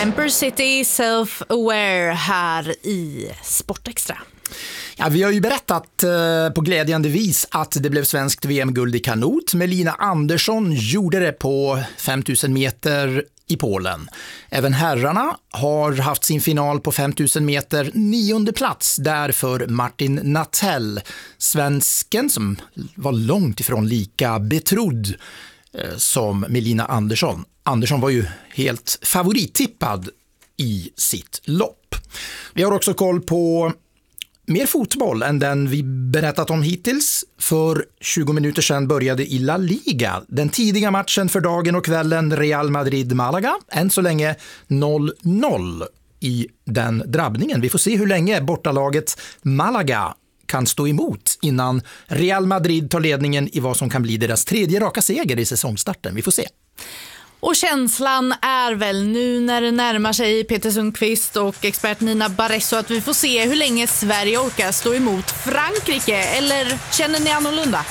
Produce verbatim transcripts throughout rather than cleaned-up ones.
Emperor City Self-Aware här i Sportextra. Ja, vi har ju berättat eh, på glädjande vis att det blev svenskt V M-guld i kanot. Melina Andersson gjorde det på fem tusen meter i Polen. Även herrarna har haft sin final på fem tusen meter, nionde plats där för Martin Nattell, svensken som var långt ifrån lika betrodd eh, som Melina Andersson. Andersson var ju helt favorittippad i sitt lopp. Vi har också koll på mer fotboll än den vi berättat om hittills. För tjugo minuter sedan började i La Liga den tidiga matchen för dagen och kvällen Real Madrid-Malaga. Än så länge noll noll i den drabbningen. Vi får se hur länge bortalaget Malaga kan stå emot innan Real Madrid tar ledningen i vad som kan bli deras tredje raka seger i säsongstarten. Vi får se. Och känslan är väl nu när det närmar sig Peter Sundqvist och expert Nina Barresso att vi får se hur länge Sverige orkar stå emot Frankrike. Eller känner ni annorlunda?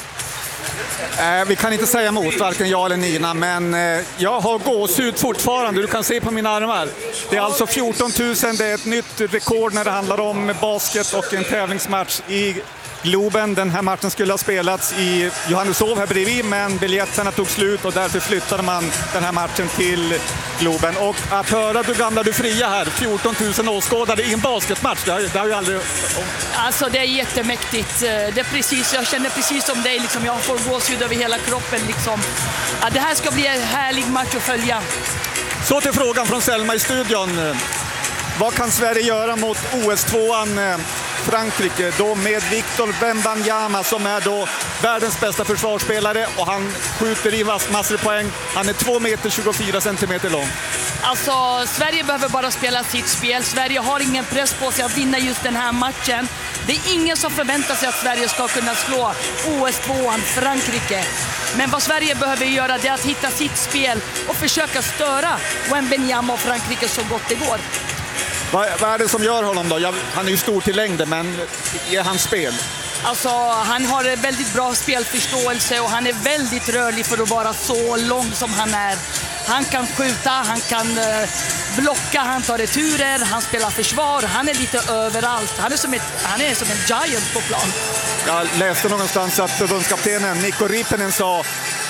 Eh, vi kan inte säga emot varken jag eller Nina, men eh, jag har gåshud fortfarande. Du kan se på mina armar. Det är alltså fjorton tusen, det är ett nytt rekord när det handlar om basket och en tävlingsmatch i Globen. Den här matchen skulle ha spelats i Johanneshov här bredvid, men biljetterna tog slut och därför flyttade man den här matchen till Globen. Och att höra du gamla du fria här, fjorton tusen åskådare i en basketmatch, det har, det har ju aldrig... Alltså det är jättemäktigt. Det är precis, jag känner precis som dig, liksom, jag får gåshud över hela kroppen. Liksom. Ja, det här ska bli en härlig match att följa. Så till frågan från Selma i studion. Vad kan Sverige göra mot O S tvåan Frankrike då med Victor Wembanyama som är då världens bästa försvarsspelare och han skjuter i massor poäng. Han är två meter tjugofyra centimeter lång. Alltså Sverige behöver bara spela sitt spel. Sverige har ingen press på sig att vinna just den här matchen. Det är ingen som förväntar sig att Sverige ska kunna slå O S tvåan Frankrike. Men vad Sverige behöver göra det är att hitta sitt spel och försöka störa Wembanyama och Frankrike så gott det går. Vad, vad är det som gör honom då? Jag, han är ju stor till längden, men är hans spel? Alltså, han har väldigt bra spelförståelse och han är väldigt rörlig för att vara så lång som han är. Han kan skjuta, han kan eh, blocka, han tar returer, han spelar försvar. Han är lite överallt. Han är som, ett, han är som en giant på plan. Jag läste någonstans att förbundskaptenen Mikko Rippinen sa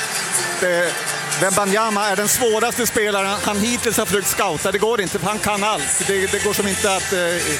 det, Wembanyama är den svåraste spelaren han hittills har försökt scouta. Det går inte, för han kan allt. Det, det går som inte att... Eh...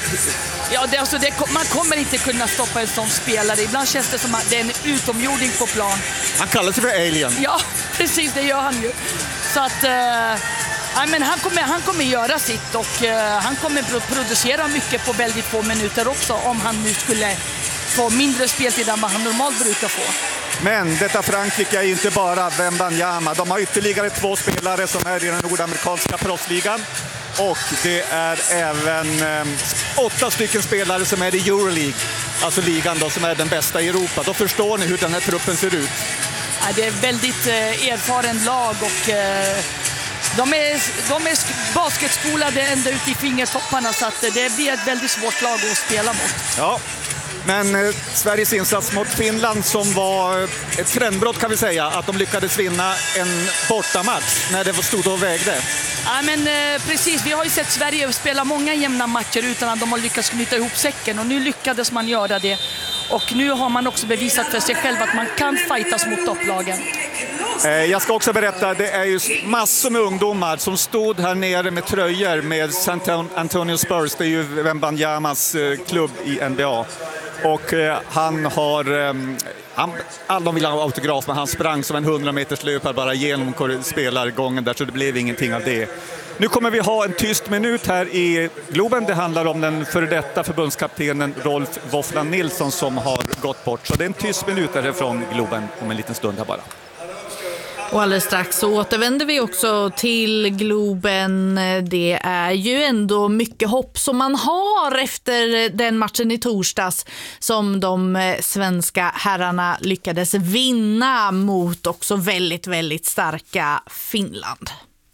Ja, det, alltså, det, man kommer inte kunna stoppa en sån spelare. Ibland känns det som att det är en utomjording på plan. Han kallar sig för alien. Ja, precis, det gör han ju. Så att... Eh... Ja, men han, kommer, han kommer göra sitt och uh, han kommer producera mycket på väldigt få minuter också om han nu skulle få mindre speltid än vad han normalt brukar få. Men detta Frankrike är inte bara Wembanyama. De har ytterligare två spelare som är i den nordamerikanska proffsligan. Och det är även eh, åtta stycken spelare som är i Euroleague. Alltså ligan då, som är den bästa i Europa. Då förstår ni hur den här truppen ser ut. Ja, det är väldigt eh, erfaren lag och... Eh, De är, de är basketskolade ända ut i fingertopparna så att det blir ett väldigt svårt lag att spela mot. Ja, men eh, Sveriges insats mot Finland som var ett trendbrott kan vi säga, att de lyckades vinna en bortamatch när det stod och vägde. Ja, men eh, precis, vi har ju sett Sverige spela många jämna matcher utan att de har lyckats knyta ihop säcken och nu lyckades man göra det. Och nu har man också bevisat för sig själv att man kan fightas mot topplagen. Jag ska också berätta, det är ju massor med ungdomar som stod här nere med tröjor med San Antonio Spurs. Det är ju Wembanyamas klubb i N B A. Och han har... Han, alla vill ha autograf, men han sprang som en hundra meters löpare bara genom spelargången där, så det blev ingenting av det. Nu kommer vi ha en tyst minut här i Globen. Det handlar om den före detta förbundskaptenen Rolf Våfflan Nilsson som har gått bort. Så det är en tyst minut härifrån Globen om en liten stund här bara. Och alldeles strax så återvänder vi också till Globen. Det är ju ändå mycket hopp som man har efter den matchen i torsdags som de svenska herrarna lyckades vinna mot också väldigt, väldigt starka Finland.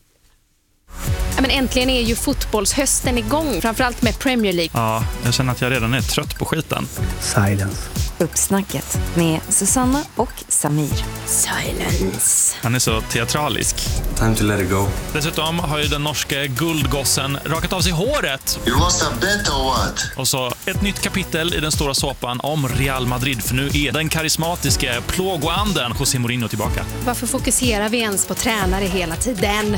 Men äntligen är ju fotbollshösten igång, framförallt med Premier League. Ja, jag känner att jag redan är trött på skiten. Silence. Uppsnacket med Susanna och Samir. Silence. Han är så teatralisk. Time to let it go. Dessutom har ju den norske guldgossen rakat av sig håret. You lost a bet or what? Och så ett nytt kapitel i den stora såpan om Real Madrid. För nu är den karismatiske plågoanden José Mourinho tillbaka. Varför fokuserar vi ens på tränare hela tiden?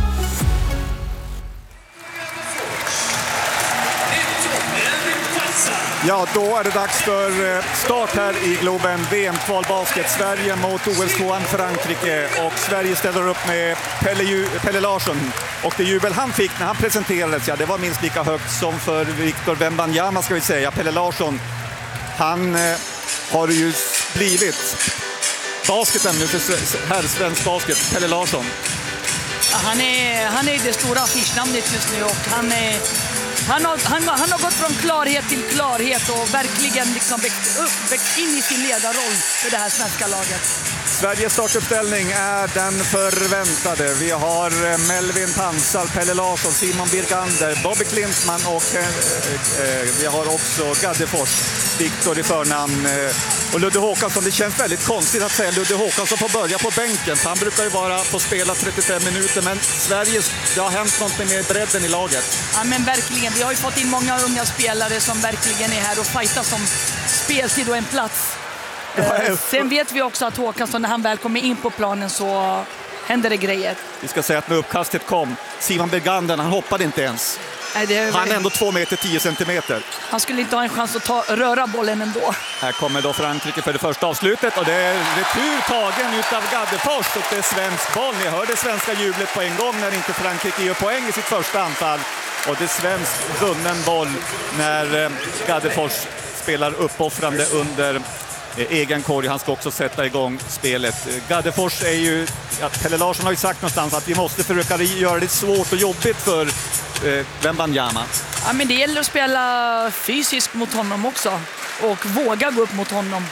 Ja, då är det dags för start här i Globen. V M-kvalbasket. Sverige mot O S-tvåan Frankrike. Och Sverige ställer upp med Pelle, Ju- Pelle Larsson. Och det jubel han fick när han presenterades, ja, det var minst lika högt som för Victor Wembanyama, ska vi säga. Pelle Larsson, han eh, har ju blivit basketen nu för här svensk basket. Pelle Larsson. Ja, han, är, han är det stora affischnamnet just nu och han är... Han har, han, han har gått från klarhet till klarhet och verkligen liksom växt, upp, växt in i sin ledarroll för det här svenska laget. Sveriges startuppställning är den förväntade. Vi har Melvin Pansar, Pelle Larsson, Simon Birgander, Bobby Klintman och eh, eh, vi har också Gaddefors, Viktor i förnamn. Eh, och Ludde Håkansson, det känns väldigt konstigt att säga Ludde Håkansson får börja på bänken. Han brukar ju vara på spela trettiofem minuter, men Sverige, det har hänt något med bredden i laget. Ja, men verkligen. Vi har ju fått in många unga spelare som verkligen är här och fightar som speltid och en plats. Eh, sen vet vi också att Håkansson, när han väl kommer in på planen så händer det grejer. Vi ska säga att när uppkastet kom, Simon Birgander, han hoppade inte ens. Nej, det är... Han är ändå två meter tio centimeter. Han skulle inte ha en chans att ta, röra bollen ändå. Här kommer då Frankrike för det första avslutet och det är retur tagen utav Gaddefors och det är svensk boll. Ni hör det svenska jublet på en gång när inte Frankrike gör poäng i sitt första anfall. Och det är svensk vunnen boll när Gaddefors spelar uppoffrande under egen korg. Han ska också sätta igång spelet. Gaddefors är ju, ja, Pelle Larsson har ju sagt någonstans att vi måste försöka göra det svårt och jobbigt för eh, Wembanyama. Ja, men det gäller att spela fysiskt mot honom också och våga gå upp mot honom.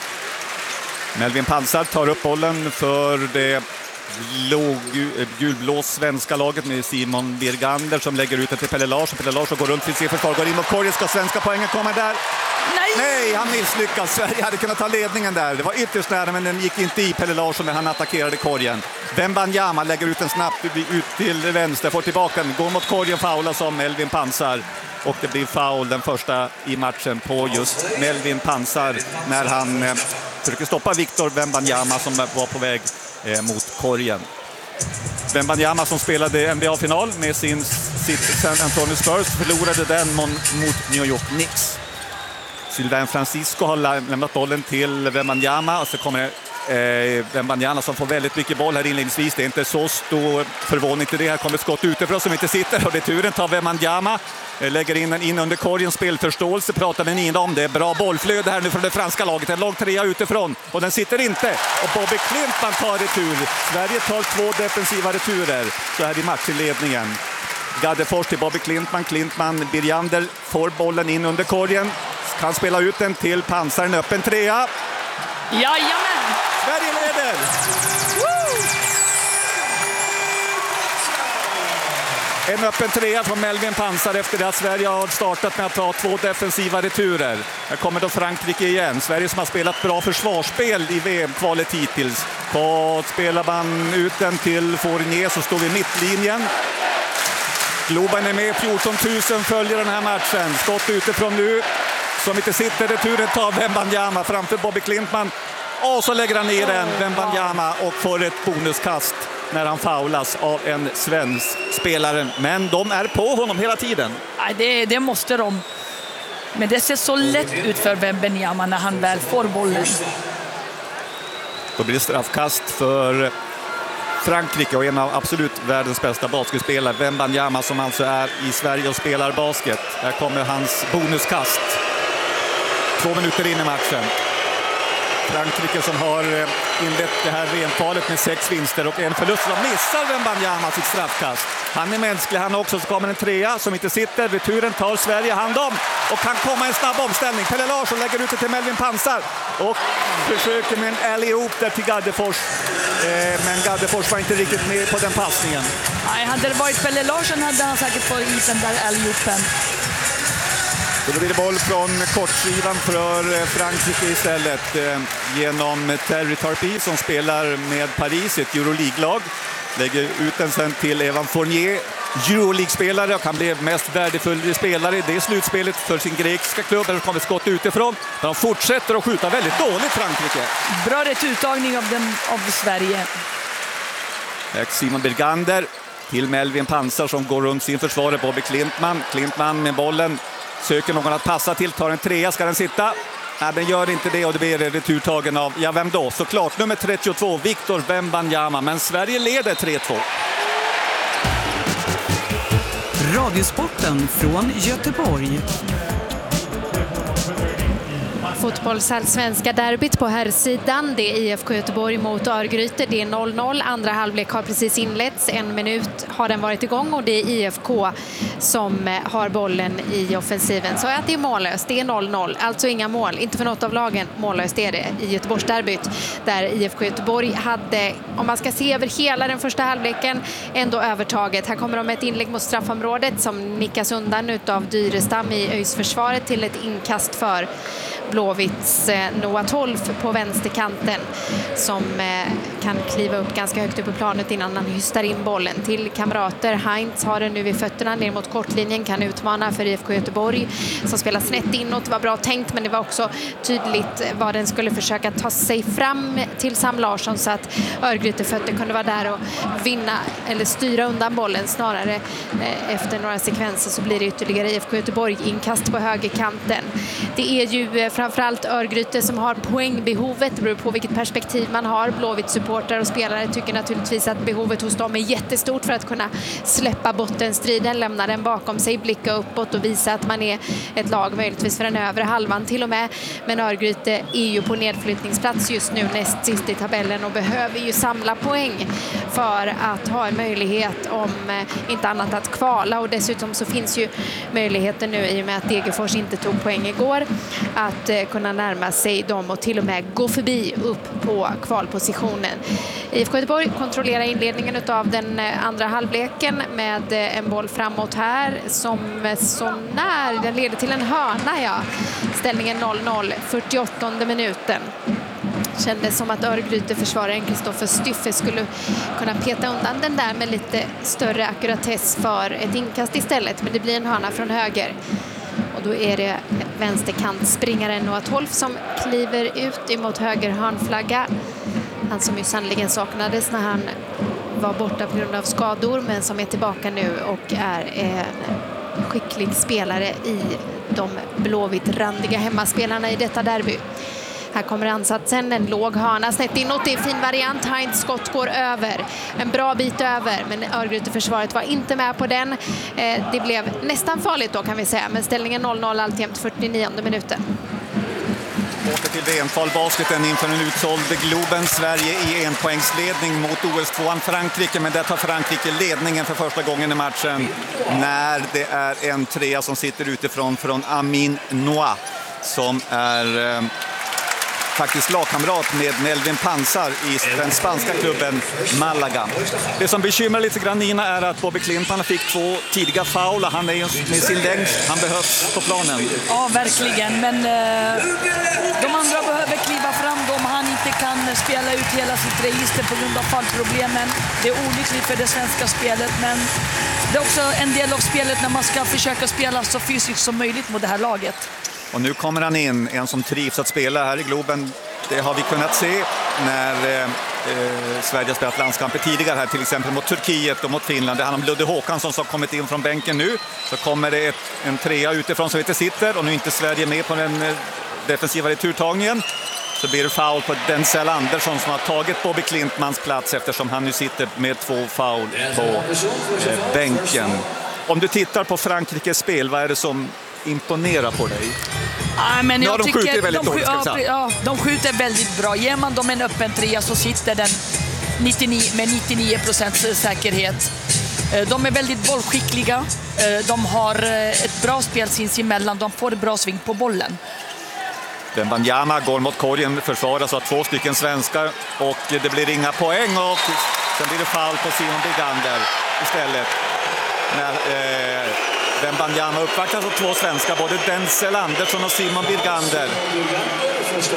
Melvin Pansar tar upp bollen för det gulblå svenska laget med Simon Birgander som lägger ut det till Pelle Larsson. Pelle Larsson går runt till sin försvar, går in mot korgen, ska svenska poängen komma där. Nej! Nej, han misslyckas. Sverige hade kunnat ta ledningen där. Det var ytterst nära, men den gick inte i Pelle Larsson när han attackerade korgen. Wembanyama lägger ut den snabbt ut till vänster, får tillbaka den, går mot korgen, faular som Melvin Pansar. Och det blir foul, den första i matchen, på just Melvin Pansar när han eh, försöker stoppa Victor Wembanyama som var på väg eh, mot korgen. Wembanyama som spelade N B A-final med sin sitt San Antonio Spurs förlorade den mot New York Knicks. Sylvain Francisco har lämnat bollen till Wembanyama och så kommer eh, Wembanyama som får väldigt mycket boll här inledningsvis. Det är inte så stor förvåning till det. Här kommer skott utifrån som inte sitter och det turen tar Wembanyama. Eh, lägger in den in under korgen, spelförståelse pratar med Nina om. Det är bra bollflöde här nu från det franska laget. En lång trea utifrån och den sitter inte. Och Bobby Klintman tar retur. Sverige tar två defensiva returer så här i matchinledningen. Gaddefors till Bobby Klintman. Klintman, Birgander får bollen in under korgen. Kan spela ut den till Pansar, en öppen trea. Jajamän! Sverige leder! Woo! En öppen trea från Melvin Pansar efter det att Sverige har startat med att ta två defensiva returer. Här kommer då Frankrike igen. Sverige som har spelat bra försvarsspel i V M-kvalet hittills. På spelar man ut den till Fournier så står vi mittlinjen. Globen är med, fjorton tusen följer den här matchen. Skott utifrån nu. Som inte sitter, returen tar Wembanyama framför Bobby Klintman. Och så lägger han ner den, Wembanyama, och får ett bonuskast när han faulas av en svensk spelare. Men de är på honom hela tiden. Nej, det, det måste de. Men det ser så lätt ut för Wembanyama när han väl får bollen. Då blir det straffkast för Frankrike och en av absolut världens bästa basketspelare, Wembanyama, som alltså är i Sverige och spelar basket. Här kommer hans bonuskast. Två minuter in i matchen. Frankrike som har inlett det här V M-kvalet med sex vinster och en förlust. De missar Wembanyama sitt straffkast. Han är mänsklig han också, så kommer en trea som inte sitter. Returen tar Sverige hand om och kan komma en snabb omställning. Pelle Larsson lägger ut det till Melvin Pansar och försöker med en alley-oop där till Gaddefors. Eh, men Gaddefors var inte riktigt med på den passningen. Nej, hade det varit Pelle Larsson hade han säkert fått i den där alley-oopen. Då blir det boll från kortsidan för Frankrike istället eh, genom Terry Tarpey som spelar med Paris, ett Euroleague-lag. Lägger ut den sen till Evan Fournier, Euroleague-spelare och han blev mest värdefull spelare i det slutspelet för sin grekiska klubb. Där kommer skott utifrån. De fortsätter att skjuta väldigt dåligt, Frankrike. Bra rätt uttagning av, den, av Sverige. Simon Birgander till Melvin Pansar som går runt sin försvarare Bobby Klintman. Klintman med bollen söker någon att passa till, tar en trea, ska den sitta? Nej, den gör inte det och det blir returtagen av, ja vem då? Såklart nummer trettiotvå, Victor Wembanyama, men Sverige leder tre två. Radiosporten från Göteborg. Fotbollsallsvenska derbyt på herrsidan. Det är I F K Göteborg mot Örgryte. Det är noll noll. Andra halvlek har precis inletts. En minut har den varit igång och det är I F K som har bollen i offensiven. Så att det är mållöst. Det är noll noll. Alltså inga mål. Inte för något av lagen. Mållöst är det i Göteborgsderbyt. Där I F K Göteborg hade, om man ska se över hela den första halvleken, ändå övertaget. Här kommer de med ett inlägg mot straffområdet som nickas undan utav Dyrestam i Öjsförsvaret till ett inkast för Blåvitts Noah Tolf på vänsterkanten som kan kliva upp ganska högt upp på planet innan han hystar in bollen till kamrater. Heinz har den nu vid fötterna ner mot kortlinjen, kan utmana för I F K Göteborg som spelar snett inåt. Det var bra tänkt men det var också tydligt vad den skulle försöka ta sig fram till Sam Larsson så att Örgryte fötter kunde vara där och vinna eller styra undan bollen. Snarare efter några sekvenser så blir det ytterligare I F K Göteborg inkast på högerkanten. Det är ju framförallt Örgryte som har poängbehovet. Det beror på vilket perspektiv man har. Blåvitt supportrar och spelare tycker naturligtvis att behovet hos dem är jättestort för att kunna släppa bottenstriden, lämna den bakom sig, blicka uppåt och visa att man är ett lag möjligtvis för den övre halvan till och med. Men Örgryte är ju på nedflyttningsplats just nu näst sist i tabellen och behöver ju samla poäng för att ha en möjlighet om inte annat att kvala. Och dessutom så finns ju möjligheten nu i och med att Degerfors inte tog poäng igår att kunna närma sig dem och till och med gå förbi upp på kvalpositionen. I F K Göteborg kontrollerar inledningen av den andra halvleken med en boll framåt här som så när den leder till en hörna. Ja. Ställningen noll noll, fyrtioåttonde minuten. Kändes som att Örgryte försvararen Kristoffer Styffe skulle kunna peta undan den där med lite större akkuratess för ett inkast istället. Men det blir en hörna från höger. Och då är det vänsterkantspringaren Noah Tolf som kliver ut emot höger hörnflagga. Han som ju sannoliken saknades när han var borta på grund av skador men som är tillbaka nu och är en skicklig spelare i de blåvitt-randiga hemmaspelarna i detta derby. Här kommer ansatsen, en låg hörna snett inåt, det är en fin variant. Heinz skott går över, en bra bit över, men Örgryte-försvaret var inte med på den. Det blev nästan farligt då kan vi säga, men ställningen noll noll alltjämt fyrtionionde minuten. Åter till V M-kvalbasketen inför en utsåld Globen. Sverige i enpoängsledning mot O S-tvåan Frankrike, men där tar Frankrike ledningen för första gången i matchen när det är en trea som sitter utifrån från Amin Noah som är eh, faktiskt lagkamrat med Melvin Pansar i den spanska klubben Malaga. Det som bekymrar lite grann Nina är att Bobby Klintman fick två tidiga foul. Han är ju med sin längd, han behövs på planen. Ja, verkligen. Men eh, de andra behöver kliva fram då om han inte kan spela ut hela sitt register på grund av fallproblemen. Det är olyckligt för det svenska spelet, men det är också en del av spelet när man ska försöka spela så fysiskt som möjligt mot det här laget. Och nu kommer han in, en som trivs att spela här i Globen. Det har vi kunnat se när eh, Sverige spelat landskamper tidigare här, till exempel mot Turkiet och mot Finland. Det handlar om Ludde Håkansson som kommit in från bänken nu. Så kommer det ett, en trea utifrån som inte sitter och nu är inte Sverige med på den eh, defensiva returtagningen. Så blir det foul på Denzel Andersson som har tagit Bobby Klintmans plats eftersom han nu sitter med två foul på eh, bänken. Om du tittar på Frankrikes spel, vad är det som imponerar på dig? Ja, men jag ja, de tycker skjuter väldigt de, dåligt, ja, ja, de skjuter väldigt bra. Ger man dem en öppen trea så sitter den nittionio, med nittionio procent säkerhet. De är väldigt bollskickliga. De har ett bra spel sinsemellan. De får ett bra sving på bollen. Wembanyama går mot korgen, försvaras av två stycken svenskar och det blir inga poäng och sen blir det fall på Simon Birgander istället. När eh, Wembanyama uppvaktas av två svenskar, både Denzel Andersson och Simon Birgander.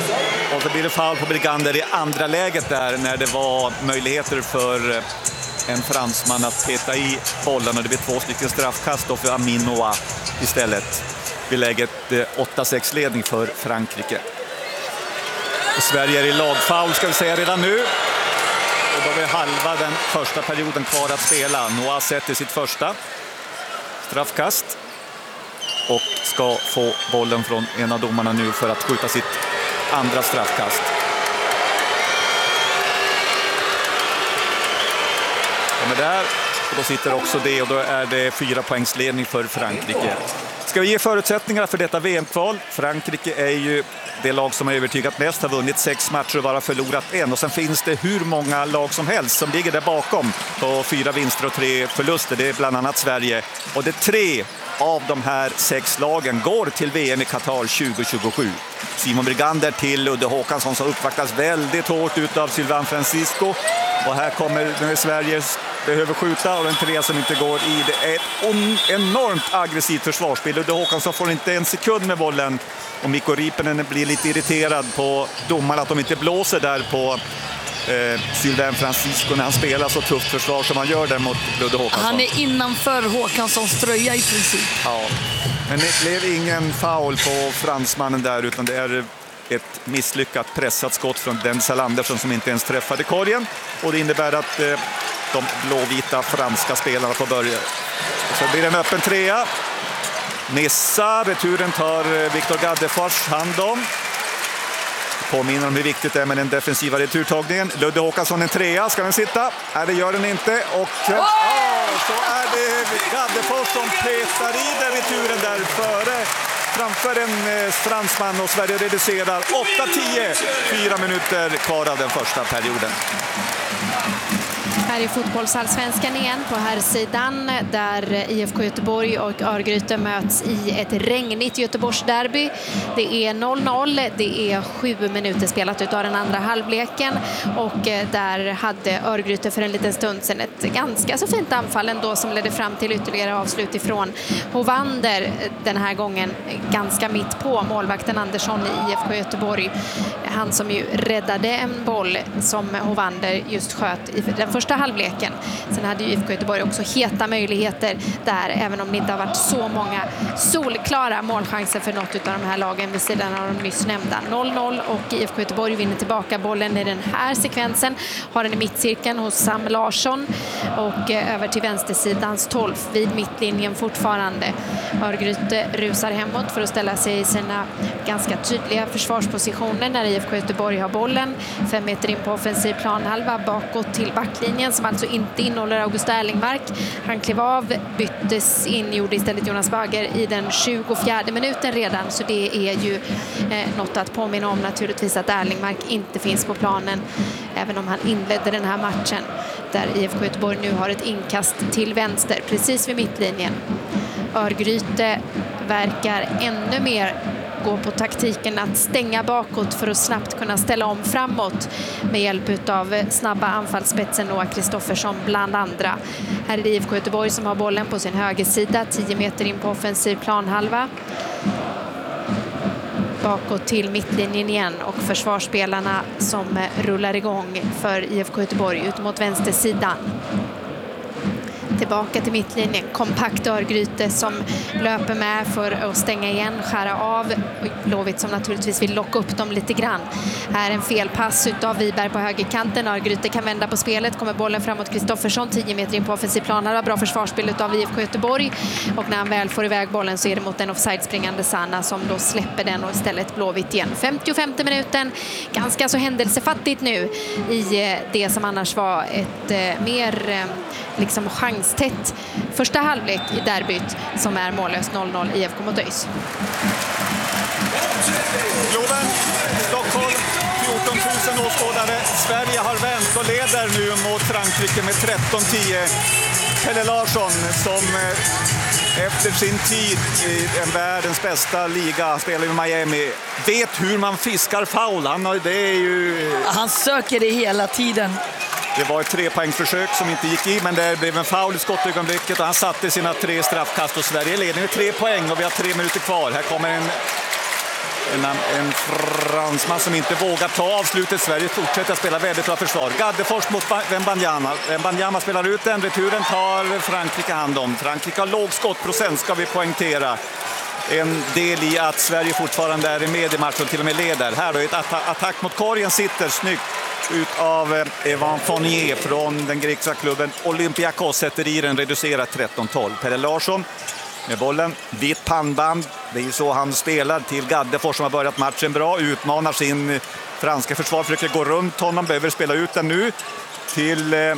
Och så blir det fall på Birgander i andra läget där när det var möjligheter för en fransman att peta i bollen och det blir två stycken straffkast då för Aminoa istället vid läget åtta sex ledning för Frankrike. Och Sverige är i lagfoul ska vi säga redan nu. Och då är halva den första perioden kvar att spela. Noah sätter sitt första straffkast och ska få bollen från en av domarna nu för att skjuta sitt andra straffkast. De är där och då sitter också det och då är det fyra poängsledning för Frankrike. Ska vi ge förutsättningar för detta V M-kval? Frankrike är ju det lag som har övertygat mest, har vunnit sex matcher och bara förlorat en. Och sen finns det hur många lag som helst som ligger där bakom på fyra vinster och tre förluster. Det är bland annat Sverige. Och det är tre av de här sex lagen går till V M i Qatar tjugo tjugosju. Simon Brigander till Ludde Håkansson som uppvaktas väldigt hårt ut av Sylvain Francisco. Och här kommer när Sverige behöver skjuta och den tre som inte går i. Det är ett enormt aggressivt försvarsspel. Ludde Håkansson får inte en sekund med bollen. Och Mikko Riippinen blir lite irriterad på domarna att de inte blåser där på eh, Sylvain Francisco när han spelar så tufft försvar som han gör där mot Ludde Håkansson. Han är innanför Håkanssons tröja i princip. Ja, men det blev ingen foul på fransmannen där utan det är ett misslyckat pressat skott från Denzel Andersson som inte ens träffade korgen. Och det innebär att eh, de blåvita franska spelarna får börja. Så blir det en öppen trea. Nissa, returen tar Victor Gaddefors hand om. Påminner om hur viktigt det är med den defensiva returtagningen. Ludde Håkansson en trea, ska den sitta? Nej, det gör den inte. Och oh! Oh, så är det Gaddefors som petar i den returen där före. Framför en fransman och Sverige reducerar åtta tio. Fyra minuter kvar av den första perioden. Här är fotbollsallsvenskan igen på här sidan där I F K Göteborg och Örgryte möts i ett regnigt Göteborgsderby. Det är noll noll, det är sju minuter spelat utav den andra halvleken och där hade Örgryte för en liten stund sedan ett ganska så fint anfall ändå som ledde fram till ytterligare avslut ifrån Hovander den här gången ganska mitt på målvakten Andersson i I F K Göteborg. Han som ju räddade en boll som Hovander just sköt i den första halvleken. Sen hade ju I F K Göteborg också heta möjligheter där, även om det inte har varit så många solklara målchanser för något av de här lagen vid sidan av de nyss nämnda. noll noll och I F K Göteborg vinner tillbaka bollen i den här sekvensen. Har den i mittcirkeln hos Sam Larsson och över till vänstersidans tolv vid mittlinjen fortfarande. Örgryte rusar hemåt för att ställa sig i sina ganska tydliga försvarspositioner när I F K Göteborg har bollen. Fem meter in på offensiv planhalva bakåt till backlinjen som alltså inte innehåller August Erlingmark. Han klev av, byttes in, gjorde istället Jonas Bagger i den tjugofjärde minuten redan. Så det är ju eh, något att påminna om naturligtvis att Erlingmark inte finns på planen. Även om han inledde den här matchen där I F K Göteborg nu har ett inkast till vänster precis vid mittlinjen. Örgryte verkar ännu mer gå på taktiken att stänga bakåt för att snabbt kunna ställa om framåt med hjälp av snabba anfallsspetsen Noah Kristoffersson bland andra. Här är det I F K Göteborg som har bollen på sin högersida, tio meter in på offensiv planhalva. Bakåt till mittlinjen igen och försvarsspelarna som rullar igång för I F K Göteborg ut mot vänstersidan. Tillbaka till mittlinjen, kompakt Örgryte som löper med för att stänga igen, skära av. Blåvitt som naturligtvis vill locka upp dem lite grann. Här en felpass utav Wiberg på högerkanten. Örgryte kan vända på spelet, kommer bollen framåt Kristoffersson, tio meter in på offensiv plan. Det var bra försvarsspel utav I F K Göteborg och när han väl får iväg bollen så är det mot den offside-springande Sanna som då släpper den och istället Blåvitt igen. femtiofemte minuten, ganska så händelsefattigt nu i det som annars var ett eh, mer eh, liksom chanstätt första halvlek i derbyt som är mållöst noll noll I F K mot ÖIS. Globen, Stockholm, fjorton tusen åskådare. Sverige har vänt och leder nu mot Frankrike med tretton tio. Pelle Larsson som efter sin tid i en världens bästa liga, spelar i Miami, vet hur man fiskar foul. Han, det är ju... Han söker det hela tiden. Det var ett trepoängsförsök som inte gick i, men det blev en foul i skottögonblicket och han satte sina tre straffkast och Sverige leder med tre poäng och vi har tre minuter kvar. Här kommer en En, en fransman som inte vågar ta avslutet. Sverige fortsätter att spela väldigt bra försvar. Gaddefors mot Wembanyama. Wembanyama spelar ut den. Returen tar Frankrike hand om. Frankrike har låg skottprocent, ska vi poängtera. En del i att Sverige fortfarande är med i matchen, till och med leder. Här då ett atta- attack mot korgen sitter snyggt ut av Evan Fournier från den grekiska klubben Olympiakos. Sätter i den, reducerat tretton tolv. Pelle Larsson med bollen, vitt pannband. Det är ju så han spelar till Gaddefors som har börjat matchen bra. Utmanar sin franska försvar, försöker gå runt honom. Behöver spela ut den nu till... Eh...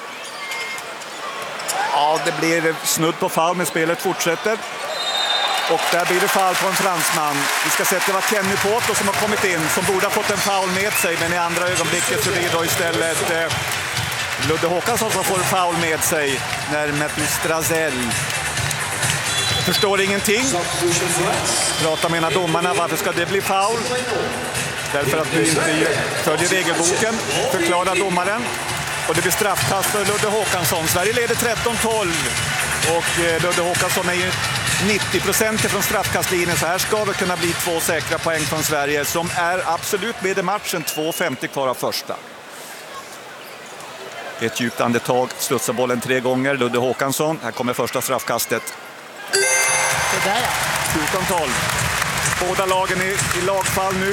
Ja, det blir snudd på foul, men spelet fortsätter. Och där blir det foul på en fransman. Vi ska se att det var Kenny Poto som har kommit in, som borde ha fått en foul med sig. Men i andra ögonblicket så blir det då istället eh, Ludde Håkansson som får foul med sig när Matthew Strazel förstår ingenting. Pratar med domarna, varför ska det bli foul? Därför att du inte följer regelboken, förklarar domaren. Och det blir straffkast för Ludde Håkansson. Sverige leder tretton tolv. Och eh, Ludde Håkansson är ju nittio procent från straffkastlinjen. Så här ska det kunna bli två säkra poäng från Sverige, som är absolut med i matchen. två femtio kvar av första. Ett djupt andetag, studsar bollen tre gånger. Ludde Håkansson, här kommer första straffkastet. Det där, ja. fjorton tolv. Båda lagen i, i lagfall nu.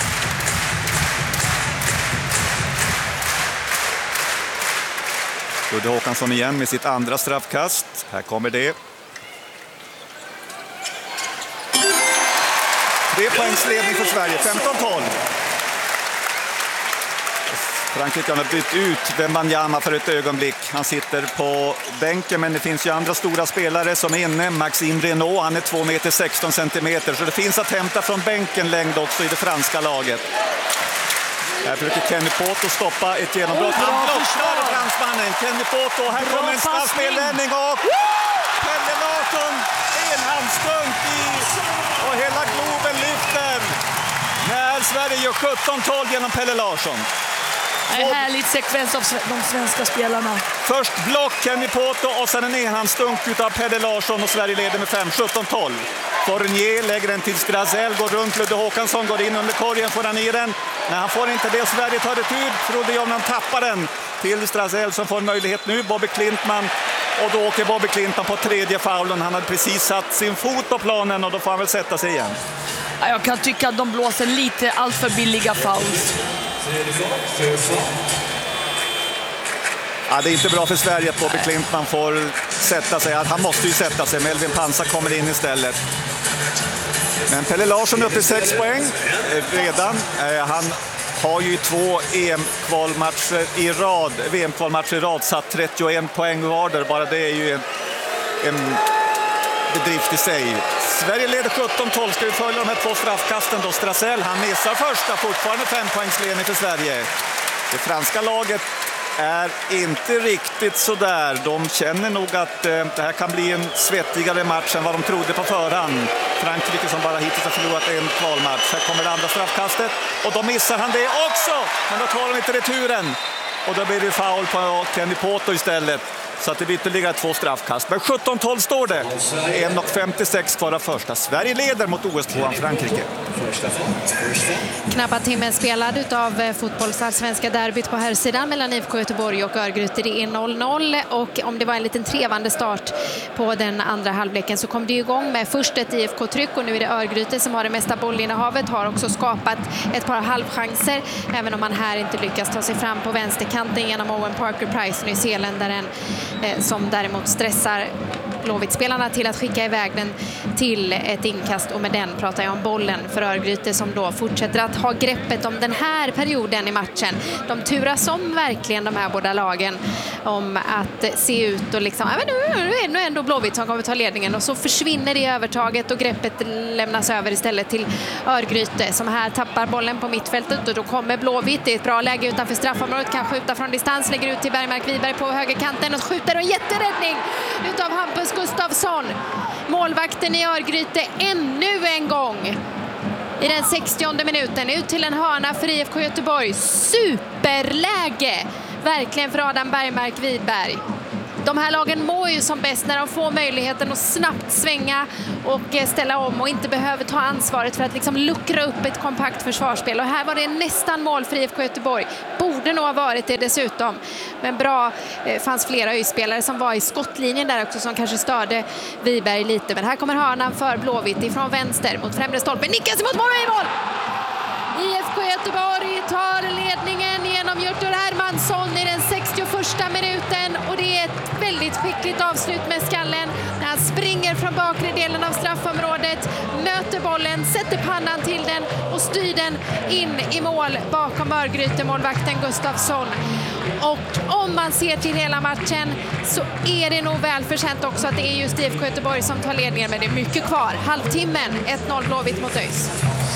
Ludde Håkansson igen med sitt andra straffkast. Här kommer det. Tre poängs ledning för Sverige, femton tolv. Frankrike har bytt ut Wembanyama för ett ögonblick. Han sitter på bänken, men det finns ju andra stora spelare som är inne. Maxime Renaud, han är två meter sexton centimeter. Så det finns att hämta från bänken längd också i det franska laget. Här försöker Kenny Poto stoppa ett genombrott. Han blockar fransmannen. Kenny Poto, här kommer en straffspeländning och Pelle Larsson, en handstunk i och hela Globen lyfter när Sverige gör sjutton tolv genom Pelle Larsson. En härlig sekvens av de svenska spelarna. Först block Kenny Poto och sen en enhandstunk av Pelle Larsson och Sverige leder med fem sjutton tolv. Fournier lägger den till Strazel, går runt Ludde Håkansson, går in under korgen, får han i den. Men han får inte det, Sverige tar retur. Trodde jag han tappar den till Strazel som får en möjlighet nu. Bobby Klintman, och då åker Bobby Klintman på tredje faulen. Han hade precis satt sin fot på planen och då får han väl sätta sig igen. Jag kan tycka att de blåser lite allt för billiga fouls. Ja, det är inte bra för Sverige att Bobby Klintman får sätta sig. Han måste ju sätta sig. Melvin Pansar kommer in istället. Men Pelle Larsson upp i sex poäng redan. Han har ju två E M-kvalmatcher i rad, V M-kvalmatcher i rad, satt trettioen poäng var. Bara det är ju en, en bedrift i sig. Sverige leder sjutton tolv. Ska vi följa de här två straffkasten då? Strazel, han missar första, fortfarande fem poängs ledning för Sverige. Det franska laget är inte riktigt så där. De känner nog att eh, det här kan bli en svettigare match än vad de trodde på förhand. Frankrike som bara hittills har förlorat en kvalmatch. Här kommer det andra straffkastet och då missar han det också. Men då tar de inte returen. Och då blir det foul på Kenny Poto istället. Så att det blir ytterligare två straffkast. Men sjutton tolv står det. en femtiosex kvar av första. Sverige leder mot O S-tvåan Frankrike. Knappa timmen spelad av fotbollsallsvenska derbyt på här sidan mellan I F K Göteborg och Örgryte. Det är noll noll och om det var en liten trevande start på den andra halvleken så kom det igång med först ett I F K-tryck och nu är det Örgryte som har det mesta bollinnehavet, har också skapat ett par halvchanser även om man här inte lyckas ta sig fram på vänsterkanten genom Owen Parker-Price, nyzeeländaren, eh, som däremot stressar Blåvitt-spelarna till att skicka iväg den till ett inkast och med den pratar jag om bollen för Örgryte som då fortsätter att ha greppet om den här perioden i matchen. De turas om verkligen de här båda lagen om att se ut och liksom, ja, men nu är det ändå Blåvitt som kommer ta ledningen och så försvinner det övertaget och greppet lämnas över istället till Örgryte som här tappar bollen på mittfältet och då kommer Blåvitt. Det är ett bra läge utanför straffområdet, kan skjuta från distans, lägger ut till Bergmark Wiberg på högerkanten och skjuter en jätteräddning utav Hampus Gustafsson. Målvakten i Örgryte ännu en gång i den sextionde minuten ut till en hörna för I F K Göteborg. Superläge verkligen för Adam Bergmark Wiberg. de här lagen mår ju som bäst när de får möjligheten att snabbt svänga och ställa om och inte behöver ta ansvaret för att liksom luckra upp ett kompakt försvarsspel. Och här var det nästan mål för I F K Göteborg. Borde nog ha varit det dessutom. Men bra, det fanns flera öjspelare som var i skottlinjen där också som kanske störde Wiberg lite. Men här kommer hörnan för Blåvitt ifrån vänster mot främre stolpen. Nickas mot mål och i mål! I F K Göteborg tar ledningen genom Hjörtur Hermansson i den sextioförsta minuten och det är ett väldigt skickligt avslut med skallen när han springer från bakre delen av straffområdet, möter bollen, sätter pannan till den och styr den in i mål bakom Örgryte-målvakten Gustafsson. Och om man ser till hela matchen så är det nog välförtjänt också att det är just I F K Göteborg som tar ledningen, men det är mycket kvar. Halvtimmen, ett noll Blåvitt mot ÖIS.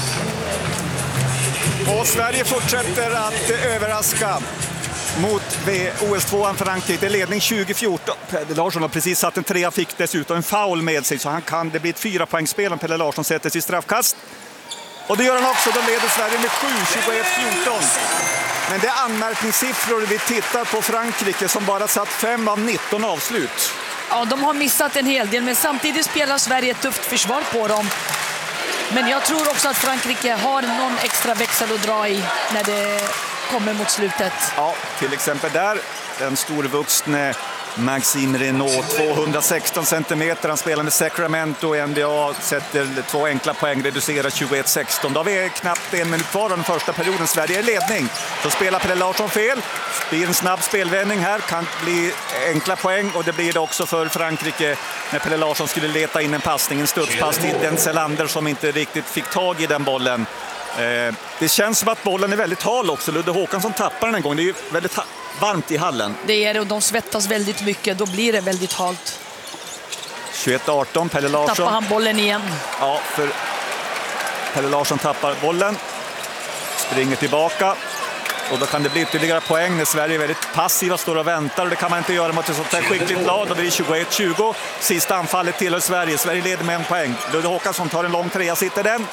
Och Sverige fortsätter att överraska mot O S tvåan Frankrike. Det är ledning tjugo fjorton. Pelle Larsson har precis satt en trea, fick dessutom en foul med sig så han kan, det blir ett fyra poängspel om Pelle Larsson sätter sitt straffkast. Och det gör han också, då leder Sverige med sju tjugoett fjorton. Men det är anmärkningssiffror vi tittar på Frankrike som bara satt fem av nitton avslut. Ja, de har missat en hel del men samtidigt spelar Sverige ett tufft försvar på dem. Men jag tror också att Frankrike har någon extra växel att dra i när det kommer mot slutet. Ja, till exempel där. Den storvuxne Maxime Renault, tvåhundrasexton centimeter. Han spelar med Sacramento. N B A sätter två enkla poäng, reducerar tjugoett sexton. Då har vi knappt en minut kvar av den första perioden. Sverige är i ledning. Så spelar Pelle Larsson fel. Det blir en snabb spelvändning här. Kan bli enkla poäng och det blir det också för Frankrike när Pelle Larsson skulle leta in en passning. En studspass till Denzel som inte riktigt fick tag i den bollen. Eh, det känns som att bollen är väldigt hal också. Ludde Håkansson tappar den en gång. Det är ju väldigt varmt i hallen. Det är det och de svettas väldigt mycket. Då blir det väldigt halt. tjugoett arton, Pelle Larsson. Tappar han bollen igen. Ja, för Pelle Larsson tappar bollen. Springer tillbaka. Och då kan det bli ytterligare poäng när Sverige är väldigt passiva, står och väntar. Och det kan man inte göra mot ett sånt här skickligt lag. Då blir det tjugoett tjugo. Sista anfallet tillhör Sverige. Sverige leder med en poäng. Ludde Håkansson tar en lång trea, sitter den.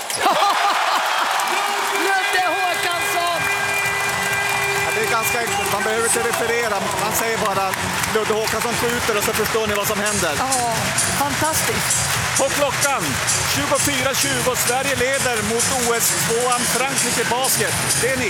Ludde Håkansson! Ja, det är ganska enkelt, man behöver inte referera. Man säger bara Ludde Håkansson skjuter och så förstår ni vad som händer. Ja, fantastiskt. På klockan tjugofyra tjugo. Sverige leder mot O S tvåan Frankrike basket. Det är ni.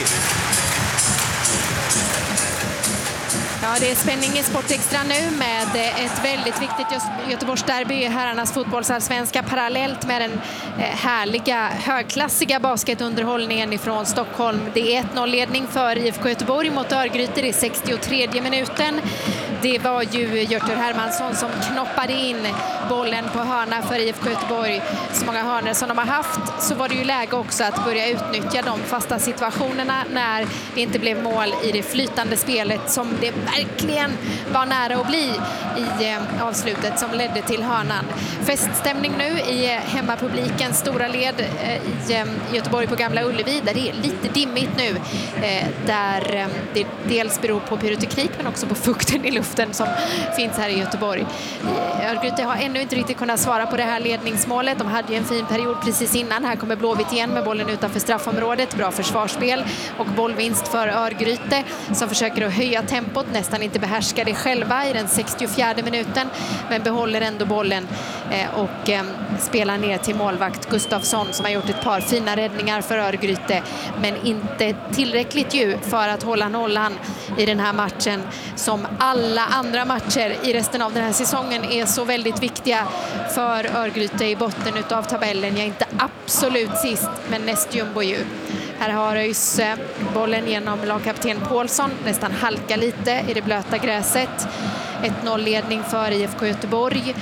Ja, det är spänning i Sportextra nu med ett väldigt viktigt Göteborgsderby i herrarnas fotbollsallsvenska parallellt med den härliga, högklassiga basketunderhållningen ifrån Stockholm. Det är ett noll-ledning för I F K Göteborg mot Örgryte i sextiotredje minuten. Det var ju Hjörtur Hermansson som knoppade in bollen på hörna för I F K Göteborg. Så många hörnor som de har haft så var det ju läge också att börja utnyttja de fasta situationerna när det inte blev mål i det flytande spelet som det verkligen var nära att bli i eh, avslutet som ledde till hörnan. Feststämning nu i eh, hemmapublikens stora led eh, i eh, Göteborg på Gamla Ullevi där det är lite dimmigt nu. Eh, där eh, det dels beror på pyroteknik men också på fukten i luften som finns här i Göteborg. Eh, Örgryte har ännu inte riktigt kunnat svara på det här ledningsmålet. De hade ju en fin period precis innan. Här kommer Blåvitt igen med bollen utanför straffområdet. Bra försvarsspel och bollvinst för Örgryte som försöker att höja tempot. Nästan inte behärskar det själva i den sextiofjärde minuten men behåller ändå bollen eh, och eh, spelar ner till målvakt Gustafsson som har gjort ett par fina räddningar för Örgryte men inte tillräckligt ju för att hålla nollan i den här matchen som alla andra matcher i resten av den här säsongen är så väldigt viktiga för Örgryte i botten utav tabellen. Jag är inte absolut sist men näst jumbo ju. Här har ÖIS bollen genom lagkapten Paulsson, nästan halka lite i det blöta gräset. ett noll-ledning för I F K Göteborg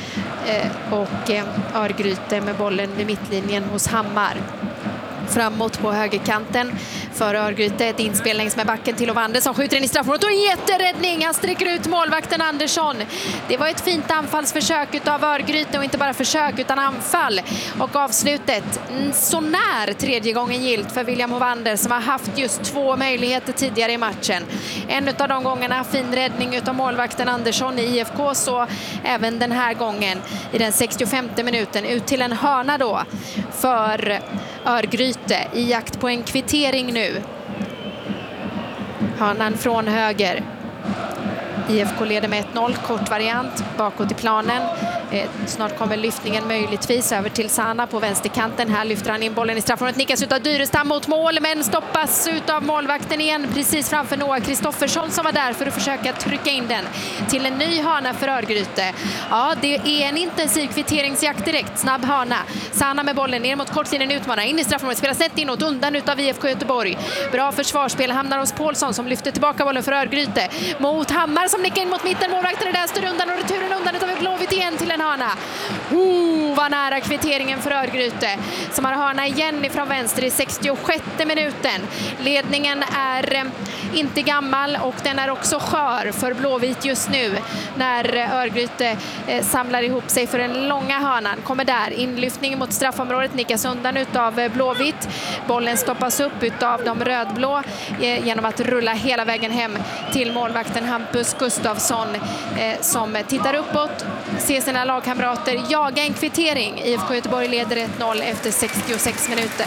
och Örgryte med bollen vid mittlinjen hos Hammar. Framåt på högerkanten för Örgryte, ett inspel längs med backen till Ovander som skjuter in i straffområdet och en jätteräddning. Han sträcker ut målvakten Andersson. Det var ett fint anfallsförsök utav Örgryte och inte bara försök utan anfall. Och avslutet så när tredje gången gilt för William Ovander som har haft just två möjligheter tidigare i matchen. En av de gångerna fin räddning utav målvakten Andersson i I F K så även den här gången i den sextiofemte minuten ut till en hörna då för Örgryte i jakt på en kvittering nu. Hörnan från höger. I F K leder med ett noll, kort variant bakåt i planen. Eh, snart kommer lyftningen möjligtvis över till Sana på vänsterkanten. Här lyfter han in bollen i straffområdet, nickas ut av Dyrestam mot mål, men stoppas ut av målvakten igen precis framför Noah Kristoffersson som var där för att försöka trycka in den till en ny hörna för Örgryte. Ja, det är en intensiv kvitteringsjakt direkt. Snabb hörna. Sana med bollen ner mot kortsidan, utmanar in i straffområdet, spelar snett inåt, undan utav I F K Göteborg. Bra försvarsspel, hamnar hos Paulsson som lyfter tillbaka bollen för Örgryte. Mot Hammar som nickar in mot mitten, målvakten är där, styr undan och returen undan utav Blåvitt igen till en hörna. Oh, vad nära kvitteringen för Örgryte som har hörna igen ifrån vänster i sextiosjätte minuten. Ledningen är eh, inte gammal och den är också skör för Blåvitt just nu när Örgryte eh, samlar ihop sig för den långa hörnan. Kommer där, inlyftning mot straffområdet, nickas undan utav eh, Blåvitt. Bollen stoppas upp utav de rödblå eh, genom att rulla hela vägen hem till målvakten Hampus Gustafsson eh, som tittar uppåt, ser sina lagkamrater jaga en kvittering. I F K Göteborg leder ett noll efter sextiosex minuter.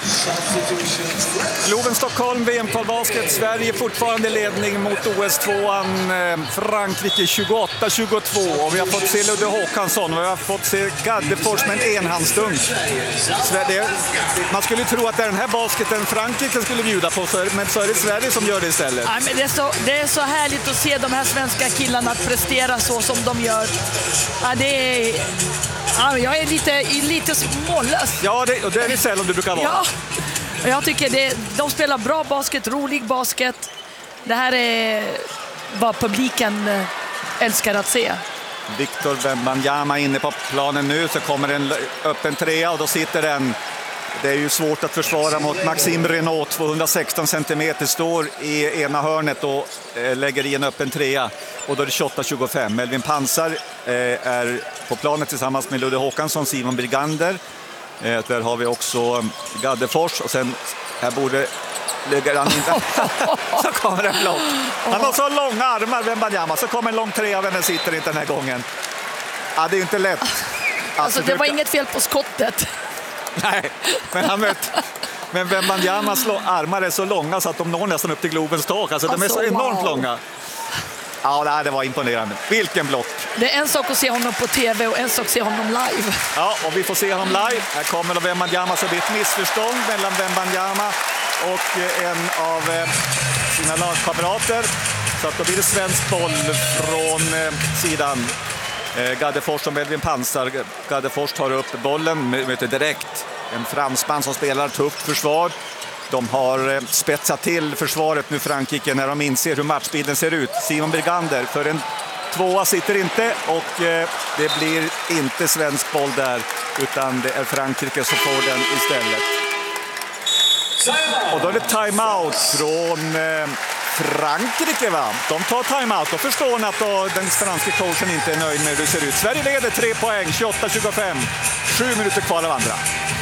Globen Stockholm, V M-kvalbasket. Sverige fortfarande ledning mot O S tvåan. Frankrike tjugoåtta tjugotvå. Och vi har fått se Ludde Håkansson och vi har fått se Gaddefors med en enhandsdunk. Man skulle tro att det är den här basketen Frankrike skulle bjuda på, men så är det Sverige som gör det istället. Ja, men det, är så, det är så härligt att se de här svenska killarna att prestera så som de gör. Ja, det är... Ja, jag är lite, lite smålös. Ja, det, och det är det sällan du brukar vara. Ja, och jag tycker det, de spelar bra basket, rolig basket. Det här är vad publiken älskar att se. Victor Wembanyama inne på planen nu, så kommer en öppen trea och då sitter den. Det är ju svårt att försvara mot Maxime Renaud, tvåhundrasexton centimeter, står i ena hörnet och eh, lägger i en öppen trea. Och då är det tjugoåtta tjugofem. Melvin Pansar eh, är på planet tillsammans med Ludde Håkansson, Simon Brigander. Eh, där har vi också Gaddefors och sen här borde lägger han inte. Så kommer en block. Han har så långa armar, Wembanyama, så kommer en lång trea, men den sitter inte den här gången. Ja, det är ju inte lätt. Alltså, alltså det var inget fel på skottet. Nej, men han vet. Men Wembanyamas armar är så långa så att de når nästan upp till Globens tak. Alltså, alltså de är så enormt wow. långa. Ja, det var imponerande. Vilken block. Det är en sak att se honom på tv och en sak att se honom live. Ja, och vi får se honom live. Här kommer Wembanyama, så det blir ett missförstånd mellan Wembanyama och en av sina lagkamrater. Så att då blir det svensk boll från sidan. Gaddefors och Melvin Pansar. Gaddefors tar upp bollen, möter direkt en fransman som spelar tufft försvar. De har spetsat till försvaret nu, Frankrike, när de inser hur matchbilden ser ut. Simon Brigander för en tvåa sitter inte och det blir inte svensk boll där, utan det är Frankrike som får den istället. Och då är det timeout från Frankrike, va? De tar timeout och förstår att då den franska coachen inte är nöjd med hur det ser ut. Sverige leder tre poäng, tjugoåtta tjugofem. Sju minuter kvar av andra.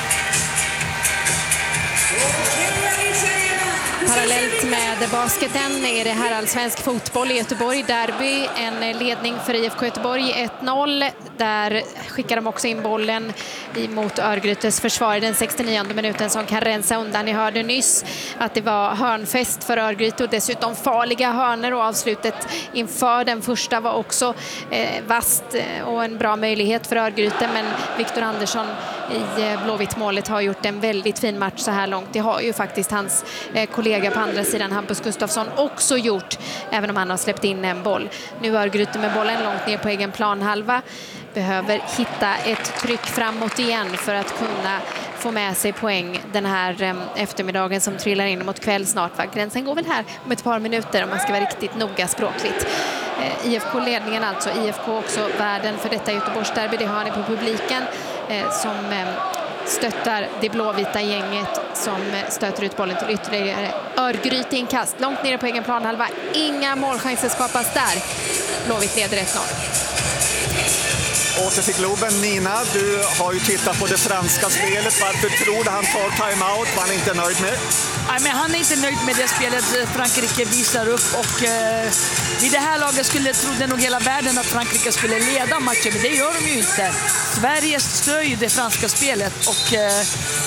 Parallellt med basketen är det här allsvensk fotboll i Göteborg. Derby, en ledning för I F K Göteborg, ett noll. Där skickar de också in bollen mot Örgrytes försvar i den sextionionde minuten som kan rensa undan. Ni hörde nyss att det var hörnfest för Örgryte och dessutom farliga hörnor, och avslutet inför den första var också eh, vast och en bra möjlighet för Örgryte, men Victor Andersson i Blåvitt-målet har gjort en väldigt fin match så här långt. Det har ju faktiskt hans eh, kollega på andra sidan, Hampus Gustafsson, också gjort, även om han har släppt in en boll. Nu Örgryte med bollen långt ner på egen planhalva. Behöver hitta ett tryck framåt igen för att kunna få med sig poäng den här eh, eftermiddagen som trillar in mot kväll snart. Va? Gränsen går väl här om ett par minuter om man ska vara riktigt noga språkligt. Eh, I F K-ledningen alltså. I F K också värden för detta Göteborgsderby. Det har ni på publiken eh, som eh, stöttar det blåvita gänget som stöter ut bollen till ytterligare Örgryte inkast. Långt nere på egen planhalva. Inga målchanser skapas där. Blåvitt leder ett noll. Åter till Globen. Nina, du har ju tittat på det franska spelet. Varför tror du han tar timeout? Var han inte nöjd med? Nej, men han är inte nöjd med det spelet Frankrike visar upp. Och eh, i det här laget skulle, trodde nog hela världen att Frankrike skulle leda matchen. Men det gör de ju inte. Sverige stör ju det franska spelet. Och eh,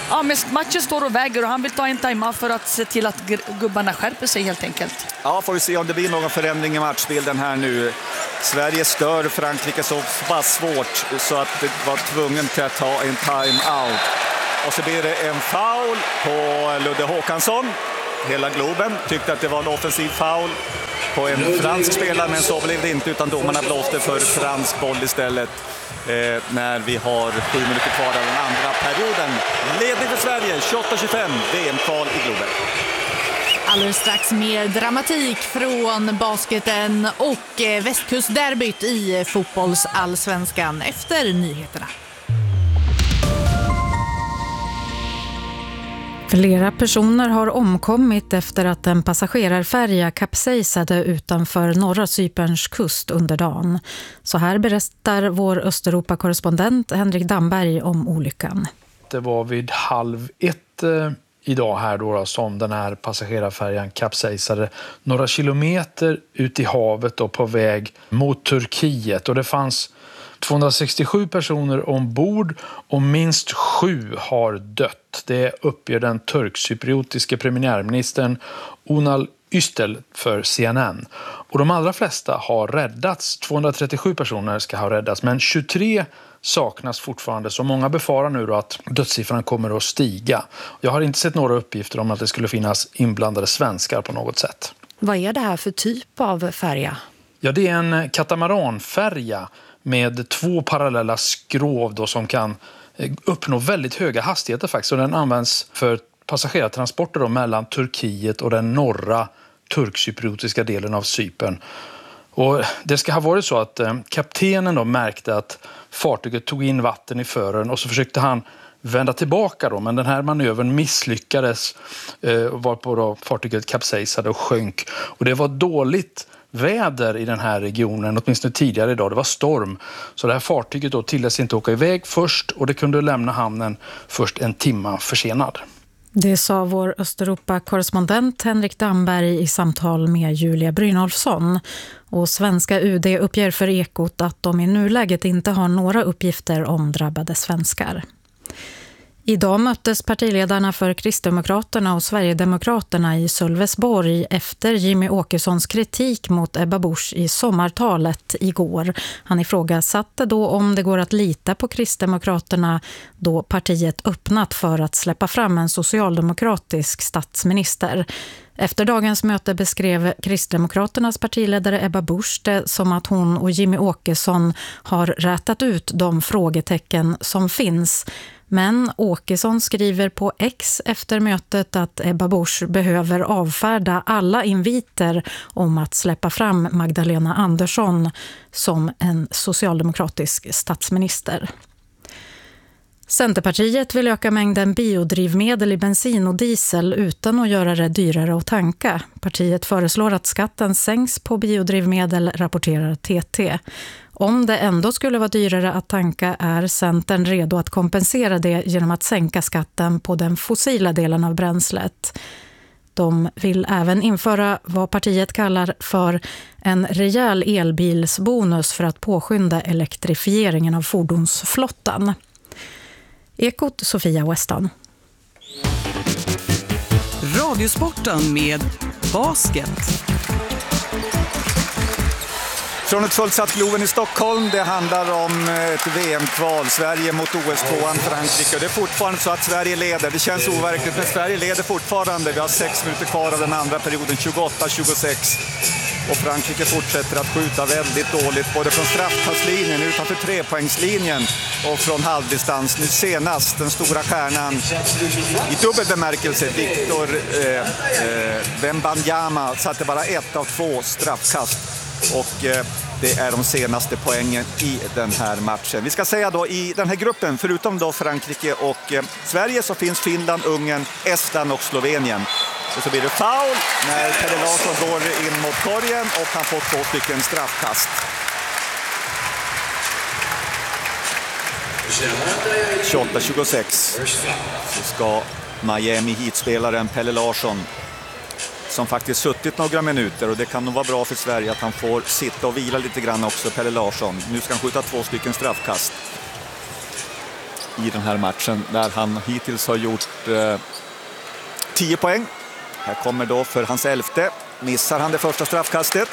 Ja, men matchen står och väger och han vill ta en timeout för att se till att gubbarna skärper sig helt enkelt. Ja, får vi se om det blir någon förändring i matchbilden här nu. Sverige stör Frankrike så pass svårt så att det var tvungen till att ta en timeout. Och så blir det en foul på Ludde Håkansson. Hela Globen tyckte att det var en offensiv foul på en fransk spelare, men så blev det inte, utan domarna blåste för fransk boll istället. Eh, när vi har sju minuter kvar av den andra perioden. Ledning för Sverige, tjugoåtta tjugofem, V M-kval i Globen. Alldeles strax mer dramatik från basketen och västkustderbyt i fotbollsallsvenskan efter nyheterna. Flera personer har omkommit efter att en passagerarfärja kapsejsade utanför norra Cyperns kust under dagen. Så här berättar vår Östeuropa-korrespondent Henrik Damberg om olyckan. Det var vid halv ett eh, idag här då, som den här passagerarfärjan kapsejsade några kilometer ut i havet och på väg mot Turkiet. Och det fanns tvåhundrasextiosju personer ombord och minst sju har dött. Det uppger den turkcypriotiske premiärministern Unal Üstel för C N N. Och de allra flesta har räddats. tvåhundratrettiosju personer ska ha räddats, men tjugotre saknas fortfarande. Så många befarar nu då att dödssiffran kommer att stiga. Jag har inte sett några uppgifter om att det skulle finnas inblandade svenskar på något sätt. Vad är det här för typ av färja? Ja, det är en katamaranfärja med två parallella skrov då som kan uppnå väldigt höga hastigheter faktiskt. Och den används för passagerartransporter då mellan Turkiet och den norra turkcypriotiska delen av Cypern. Och det ska ha varit så att eh, kaptenen då märkte att fartyget tog in vatten i fören och så försökte han vända tillbaka då, men den här manövern misslyckades eh, varpå då fartyget kapsejsade och sjönk. Och det var dåligt väder i den här regionen, åtminstone tidigare idag. Det var storm. Så det här fartyget då tilläts inte åka iväg först och det kunde lämna hamnen först en timma försenad. Det sa vår Östeuropa-korrespondent Henrik Damberg i samtal med Julia Brynolfsson. Och svenska U D uppger för Ekot att de i nuläget inte har några uppgifter om drabbade svenskar. Idag möttes partiledarna för Kristdemokraterna och Sverigedemokraterna i Sölvesborg efter Jimmy Åkessons kritik mot Ebba Busch i sommartalet igår. Han ifrågasatte då om det går att lita på Kristdemokraterna då partiet öppnat för att släppa fram en socialdemokratisk statsminister. Efter dagens möte beskrev Kristdemokraternas partiledare Ebba Busch det som att hon och Jimmy Åkesson har rätat ut de frågetecken som finns. Men Åkesson skriver på X efter mötet att Ebba Busch behöver avfärda alla inviter om att släppa fram Magdalena Andersson som en socialdemokratisk statsminister. Centerpartiet vill öka mängden biodrivmedel i bensin och diesel utan att göra det dyrare att tanka. Partiet föreslår att skatten sänks på biodrivmedel, rapporterar T T. Om det ändå skulle vara dyrare att tanka är Centern redo att kompensera det genom att sänka skatten på den fossila delen av bränslet. De vill även införa vad partiet kallar för en rejäl elbilsbonus för att påskynda elektrifieringen av fordonsflottan. Ekot Sofia Weston. Radiosporten med basket. Från ett fullsatt Globen i Stockholm, det handlar om ett V M-kval. Sverige mot O S tvåan Frankrike. Och det är fortfarande så att Sverige leder. Det känns overkligt, men Sverige leder fortfarande. Vi har sex minuter kvar av den andra perioden, tjugoåtta tjugosex. Och Frankrike fortsätter att skjuta väldigt dåligt, både från straffkastlinjen, utanför trepoängslinjen och från halvdistans. Nu senast den stora stjärnan i dubbel bemärkelse, Victor eh, eh, Wembanyama, satte bara ett av två straffkast. Och eh, det är de senaste poängen i den här matchen. Vi ska säga då i den här gruppen, förutom då Frankrike och eh, Sverige, så finns Finland, Ungern, Estland och Slovenien. Och så blir det foul när Pelle Larsson går in mot korgen och han får två stycken straffkast. tjugoåtta tjugosex så ska Miami Heat-spelaren Pelle Larsson, som faktiskt suttit några minuter, och det kan nog vara bra för Sverige att han får sitta och vila lite grann också, Pelle Larsson. Nu ska han skjuta två stycken straffkast. i den här matchen där han hittills har gjort eh, tio poäng. Här kommer då för hans elfte. Missar han det första straffkastet.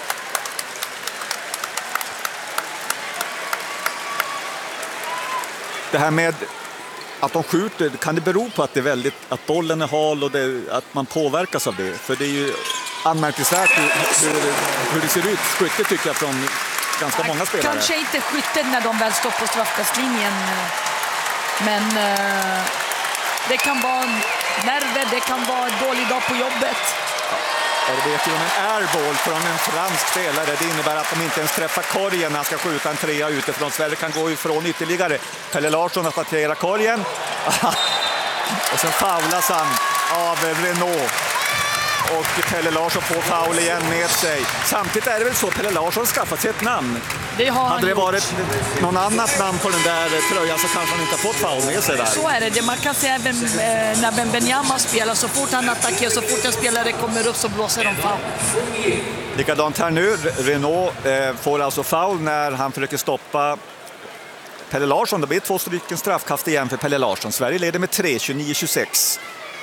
Det här med att de skjuter, kan det bero på att det är väldigt, att bollen är hal och det, att man påverkas av det? För det är ju anmärkningsvärt hur, hur, hur det ser ut, skyttet tycker jag, från ganska många spelare. Kanske inte skyttet när de väl står på straffkastlinjen, men uh, det kan vara nerver, det kan vara en dålig dag på jobbet. Jag vet ju om en airball från en fransk spelare. Det innebär att de inte ens träffar korgen när han ska skjuta en trea utifrån. Sverige kan gå ifrån ytterligare. Pelle Larsson attackerar korgen. Och sen faulas han av Renault. Och Pelle Larsson får foul igen med sig. Samtidigt är det väl så att Pelle Larsson skaffat sig ett namn. Det har Hade det gjort. varit någon annat namn på den där tröjan så kanske han inte har fått foul med sig där. Så är det. det man kan se även eh, när Wembanyama spelar. Så fort han attackerar, så fort en spelare kommer upp så blåser de foul. Likadant här nu. Renault eh, får alltså foul när han försöker stoppa Pelle Larsson. Det blir två stycken straffkast igen för Pelle Larsson. Sverige leder med tre, tjugonio tjugosex.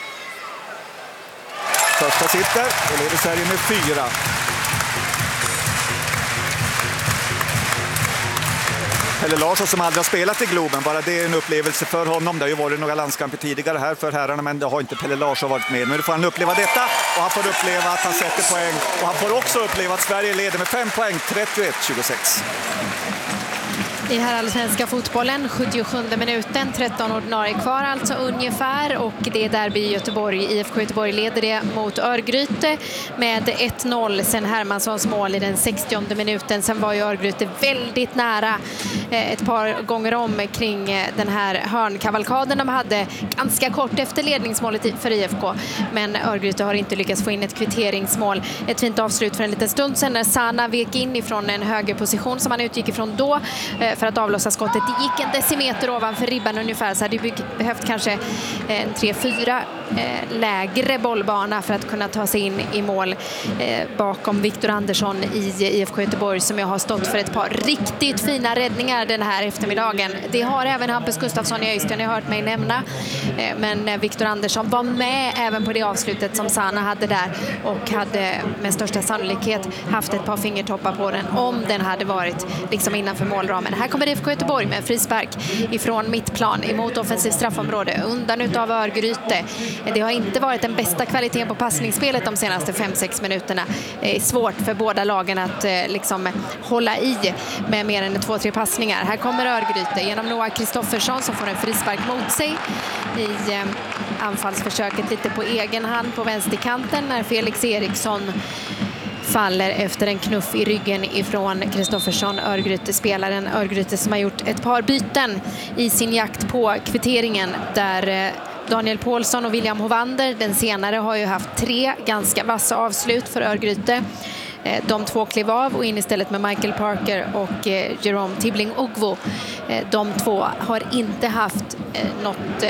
Första sitter, och leder Sverige med fyra. Pelle Larsson som aldrig har spelat i Globen, bara det är en upplevelse för honom. Det har ju varit några landskamper tidigare här för herrarna, men det har inte Pelle Larsson varit med. Nu får han uppleva detta, och han får uppleva att han sätter poäng. Och han får också uppleva att Sverige leder med fem poäng, trettioett tjugosex. I herrallsvenska fotbollen, sjuttiosjunde minuten, tretton ordinarie kvar alltså ungefär, och det är derby i Göteborg. I F K Göteborg leder det mot Örgryte med ett noll sen Hermanssons mål i den sextionde minuten. Sen var ju Örgryte väldigt nära ett par gånger om kring den här hörnkavalkaden de hade ganska kort efter ledningsmålet för I F K, men Örgryte har inte lyckats få in ett kvitteringsmål. Ett fint avslut för en liten stund sen när Sana vek in ifrån en högerposition som han utgick ifrån då för att avlossa skottet. Det gick en decimeter ovanför ribban ungefär, så hade det behövt kanske en tre fyra lägre bollbana för att kunna ta sig in i mål bakom Viktor Andersson i I F K Göteborg, som jag har stått för ett par riktigt fina räddningar den här eftermiddagen. Det har även Hampus Gustafsson i Öystein, jag har hört mig nämna, men Viktor Andersson var med även på det avslutet som Sana hade där, och hade med största sannolikhet haft ett par fingertoppar på den om den hade varit liksom innanför målramen. Här kommer I F K Göteborg med frispark ifrån mittplan emot offensivt straffområde, undan utav Örgryte. Det har inte varit den bästa kvaliteten på passningsspelet de senaste fem sex minuterna. Det är svårt för båda lagen att liksom hålla i med mer än två tre passningar. Här kommer Örgryte genom Noah Kristoffersson som får en frispark mot sig i anfallsförsöket lite på egen hand på vänsterkanten när Felix Eriksson faller efter en knuff i ryggen ifrån Kristoffersson, Örgryte-spelaren. Örgryte som har gjort ett par byten i sin jakt på kvitteringen, där Daniel Paulsson och William Hovander, den senare, har ju haft tre ganska vassa avslut för Örgryte. De två klev av och in istället med Michael Parker och Jerome Tibbling-Ogvo. De två har inte haft något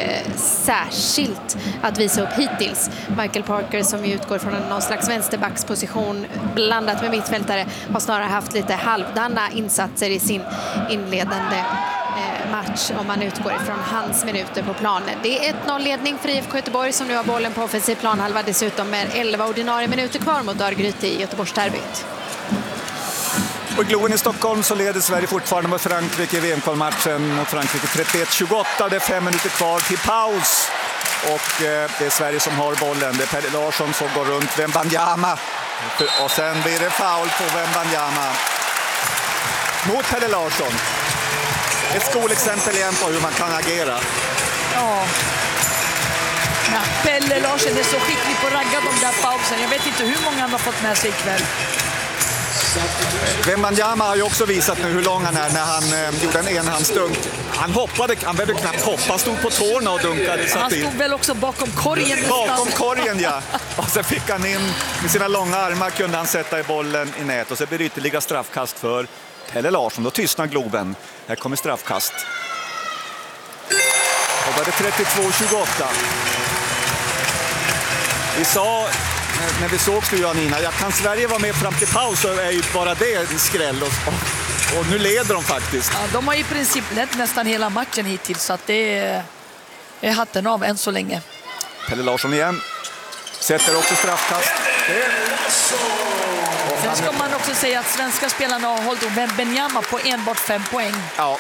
särskilt att visa upp hittills. Michael Parker, som utgår från någon slags vänsterbacksposition blandat med mittfältare, har snarare haft lite halvdana insatser i sin inledande match om man utgår ifrån hans minuter på planen. Det är ett noll-ledning för I F K Göteborg som nu har bollen på offensiv planhalva, dessutom med elva ordinarie minuter kvar mot Örgryte i Göteborgsderbyt. Och i Globen i Stockholm så leder Sverige fortfarande med Frankrike i V M-kvalmatchen mot Frankrike trettioett tjugoåtta. Det är fem minuter kvar till paus. Och eh, det är Sverige som har bollen. Det är Pelle Larsson som går runt Wembanyama. Och sen blir det foul på Wembanyama mot Pelle Larsson. Ett skolexempel igen på hur man kan agera. Ja. Ja, Pelle Larsson är så skicklig på att ragga de där pausen. Jag vet inte hur många han har fått med sig ikväll. Wembanyama har ju också visat nu hur lång han är när han eh, gjorde en enhandsdunk. Han hoppade, han behövde knappt hoppa, han stod på tårna och dunkade. Han stod väl också bakom korgen. Bakom korgen, ja. Och sen fick han in med sina långa armar, kunde han sätta i bollen i nät. Och så blir det ytterligare straffkast för Pelle Larsson. Då tystnar Globen. Här kommer straffkast. Och var det trettiotvå tjugoåtta. Vi sa, när vi sågs nu, Janina, ja, kan Sverige vara med fram till paus så är ju bara det en skräll. Och, Och nu leder de faktiskt. Ja, de har i princip lett nästan hela matchen hittills, så att det är, är hatten av än så länge. Pelle Larsson igen. Sätter också straffkast. Sen ska man också säga att svenska spelarna har hållit Wembanyama på enbart fem poäng. Ja.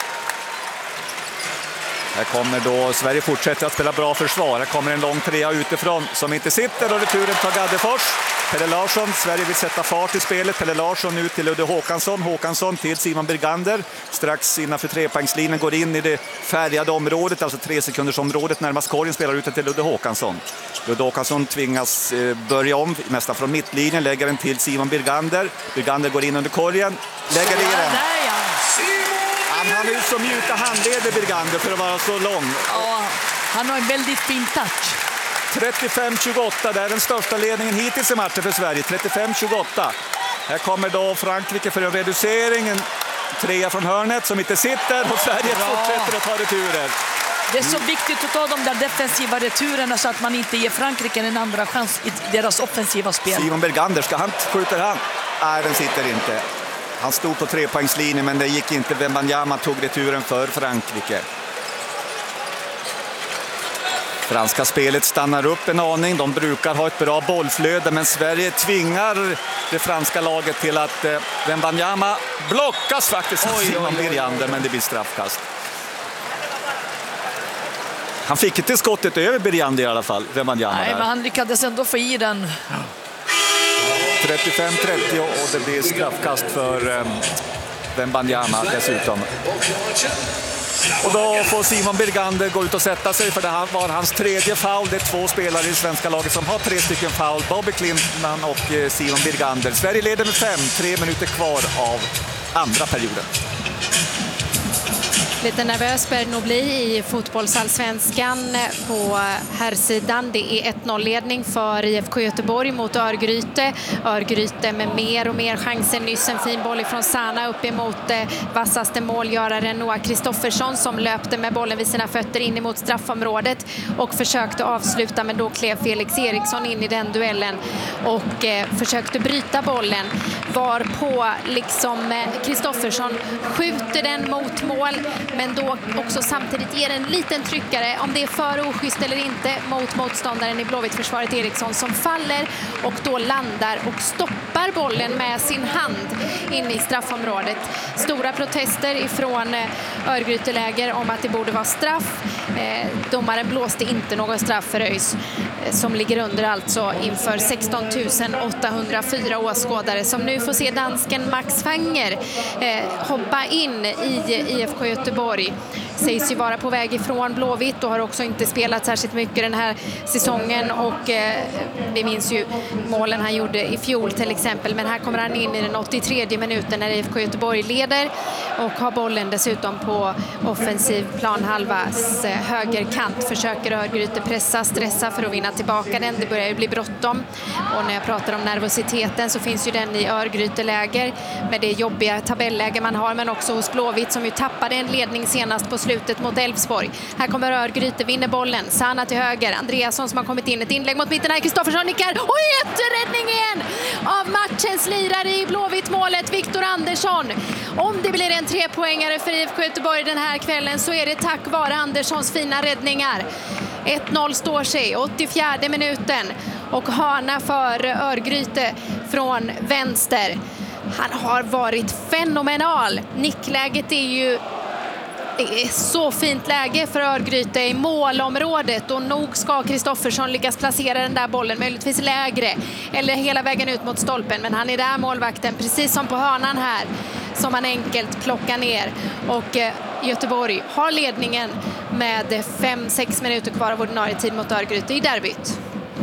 Här kommer då Sverige fortsätter att spela bra försvar. Här kommer en lång trea utifrån som inte sitter och returen tar Gaddefors. Pelle Larsson, Sverige vill sätta fart i spelet. Pelle Larsson ut till Ludde Håkansson. Håkansson till Simon Birgander. Strax innanför trepoängslinjen går in i det färgade området, alltså tre sekunders området närmast korgen, spelar ut till Ludde Håkansson. Ludde Håkansson tvingas eh, börja om nästan från mittlinjen, lägger den till Simon Birgander. Birgander går in under korgen, lägger i den. Han har ju så mjuka handleder, Birgander, för att vara så lång. Ja, han har en väldigt fin touch. trettiofem tjugoåtta, det är den största ledningen hittills i matchen för Sverige. trettiofem tjugoåtta. Här kommer då Frankrike för en reducering. En trea från hörnet som inte sitter och Sverige Bra. fortsätter att ta returer. Det är så viktigt att ta de där defensiva returerna så att man inte ger Frankrike en andra chans i deras offensiva spel. Simon Birgander, ska han skjuter han? Nej, den sitter inte. Han stod på trepoängslinjen, men det gick inte. Wembanyama tog returen för Frankrike. Franska spelet stannar upp en aning. De brukar ha ett bra bollflöde, men Sverige tvingar det franska laget till att eh, Wembanyama blockas faktiskt av Simon Birgander, men det blir straffkast. Han fick inte skottet över Birgander i alla fall, Wembanyama. Nej, men han lyckades ändå få i den. trettiofem trettio och det blir straffkast för eh, Wembanyama dessutom. Och då får Simon Birgander gå ut och sätta sig, för det här var hans tredje foul. Det är två spelare i svenska laget som har tre stycken foul. Bobby Klintman och eh, Simon Birgander. Sverige leder med fem, tre minuter kvar av andra perioden. Lite nervös bör det nog bli i fotbollsallsvenskan på herrsidan. Det är ett noll-ledning för I F K Göteborg mot Örgryte. Örgryte med mer och mer chanser. Nyss en fin boll ifrån Sana upp emot vassaste målgöraren Noah Kristoffersson som löpte med bollen vid sina fötter in emot straffområdet och försökte avsluta, men då klev Felix Eriksson in i den duellen och eh, försökte bryta bollen. Var på liksom Kristoffersson skjuter den mot mål, men då också samtidigt ger en liten tryckare, om det är för oschysst eller inte, mot motståndaren i Blåvitt-försvaret Eriksson som faller och då landar och stoppar bollen med sin hand in i straffområdet. Stora protester ifrån Örgryteläger om att det borde vara straff. Eh, domaren blåste inte någon straff för ÖIS eh, som ligger under alltså inför sexton tusen åttahundrafyra åskådare som nu får se dansken Max Fanger eh, hoppa in i I F K Göteborg. Sägs ju vara på väg ifrån Blåvitt och har också inte spelat särskilt mycket den här säsongen, och eh, vi minns ju målen han gjorde i fjol till exempel, men här kommer han in i den åttiotredje minuten när I F K Göteborg leder och har bollen dessutom på offensiv planhalvas eh, högerkant. Försöker Örgryte pressa, stressa för att vinna tillbaka den. Det börjar ju bli bråttom, och när jag pratar om nervositeten så finns ju den i Örgryteläger med det jobbiga tabelläge man har, men också hos Blåvitt som ju tappade en ledning senast på slutet mot Elfsborg. Här kommer Örgryte, vinner bollen. Sana till höger. Andreasson som har kommit in. Ett inlägg mot mitten här. Kristoffersson nickar. Och jätteräddning igen av matchens lirare i Blåvitt-målet, Viktor Andersson. Om det blir en trepoängare för I F K Göteborg den här kvällen så är det tack vare Anderssons fina räddningar. ett noll står sig, åttiofjärde minuten. Och hörna för Örgryte från vänster. Han har varit fenomenal. Nickläget är ju Det är så fint läge för Örgryte i målområdet, och nog ska Kristoffersson lyckas placera den där bollen möjligtvis lägre eller hela vägen ut mot stolpen, men han är där målvakten precis som på hörnan här som han enkelt plockar ner, och eh, Göteborg har ledningen med fem sex minuter kvar av ordinarie tid mot Örgryte i derbyt.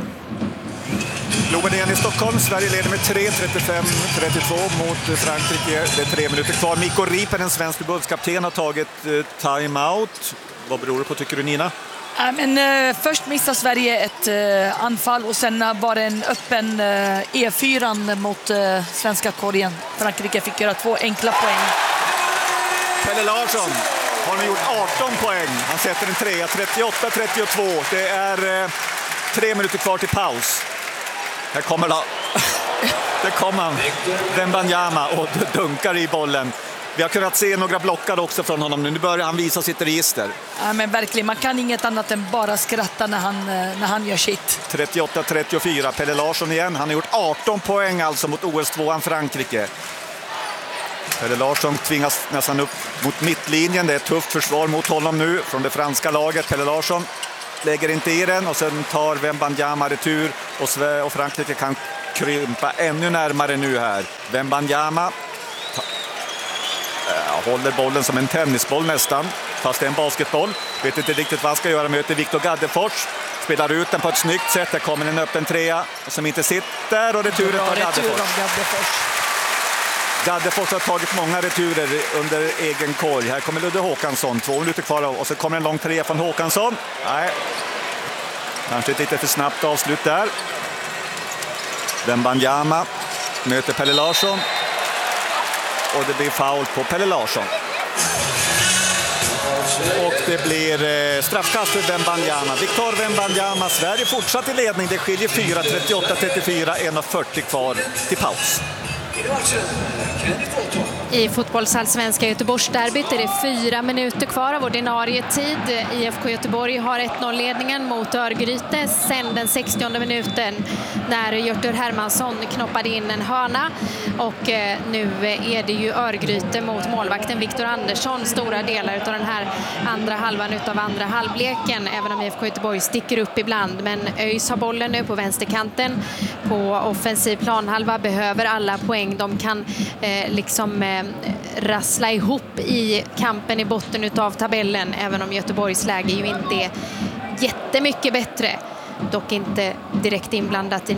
Globen igen i Stockholm. Sverige leder med tre trettiofem trettiotvå mot Frankrike. Det är tre minuter kvar. Mikko Riipen, en svensk förbundskapten, har tagit eh, time-out. Vad beror det på, tycker du, Nina? Ja, men, eh, först missar Sverige ett eh, anfall och sen var det en öppen eh, E fyra mot eh, svenska korgen. Frankrike fick göra två enkla poäng. Pelle Larsson har nu gjort arton poäng. Han sätter en trea, trettioåtta trettiotvå. Det är eh, tre minuter kvar till paus. Här kommer, la... Där kommer han, Wembanyama, och dunkar i bollen. Vi har kunnat se några blockar också från honom nu. Nu börjar han visa sitt register. Ja, men verkligen, man kan inget annat än bara skratta när han, när han gör sitt. trettioåtta trettiofyra, Pelle Larsson igen. Han har gjort arton poäng alltså mot O S tvåan Frankrike. Pelle Larsson tvingas nästan upp mot mittlinjen. Det är ett tufft försvar mot honom nu från det franska laget. Pelle Larsson lägger inte i den och sen tar Wembanyama retur och, och Frankrike kan krympa ännu närmare nu här. Wembanyama äh, håller bollen som en tennisboll nästan, fast det är en basketboll. Vet inte riktigt vad han ska göra, möter Viktor Gaddefors. Spelar ut den på ett snyggt sätt. Det kommer en öppen trea som inte sitter och returen tar Gaddefors. Gaddefors har tagit många returer under egen korg. Här kommer Ludde Håkansson, två minuter kvar och så kommer en lång trea från Håkansson. Nej, kanske ett lite för snabbt avslut där. Wembanyama möter Pelle Larsson och det blir foul på Pelle Larsson. Och det blir straffkast för Wembanyama. Victor Wembanyama, Sverige fortsatt i ledning. Det skiljer fyra trettioåtta trettiofyra, en fyrtio kvar till paus. I fotbollsallsvenska Göteborgsderbyt är det fyra minuter kvar av ordinarie tid. I F K Göteborg har ett noll-ledningen mot Örgryte sen den sextionde minuten när Hjörtur Hermansson knoppade in en hörna. Och nu är det ju Örgryte mot målvakten Viktor Andersson stora delar av den här andra halvan utav andra halvleken. Även om I F K Göteborg sticker upp ibland. Men ÖIS har bollen nu på vänsterkanten. På offensiv planhalva behöver alla poäng. De kan eh, liksom eh, rassla ihop i kampen i botten utav tabellen. Även om Göteborgs läge ju inte är jättemycket bättre. Dock inte direkt inblandat i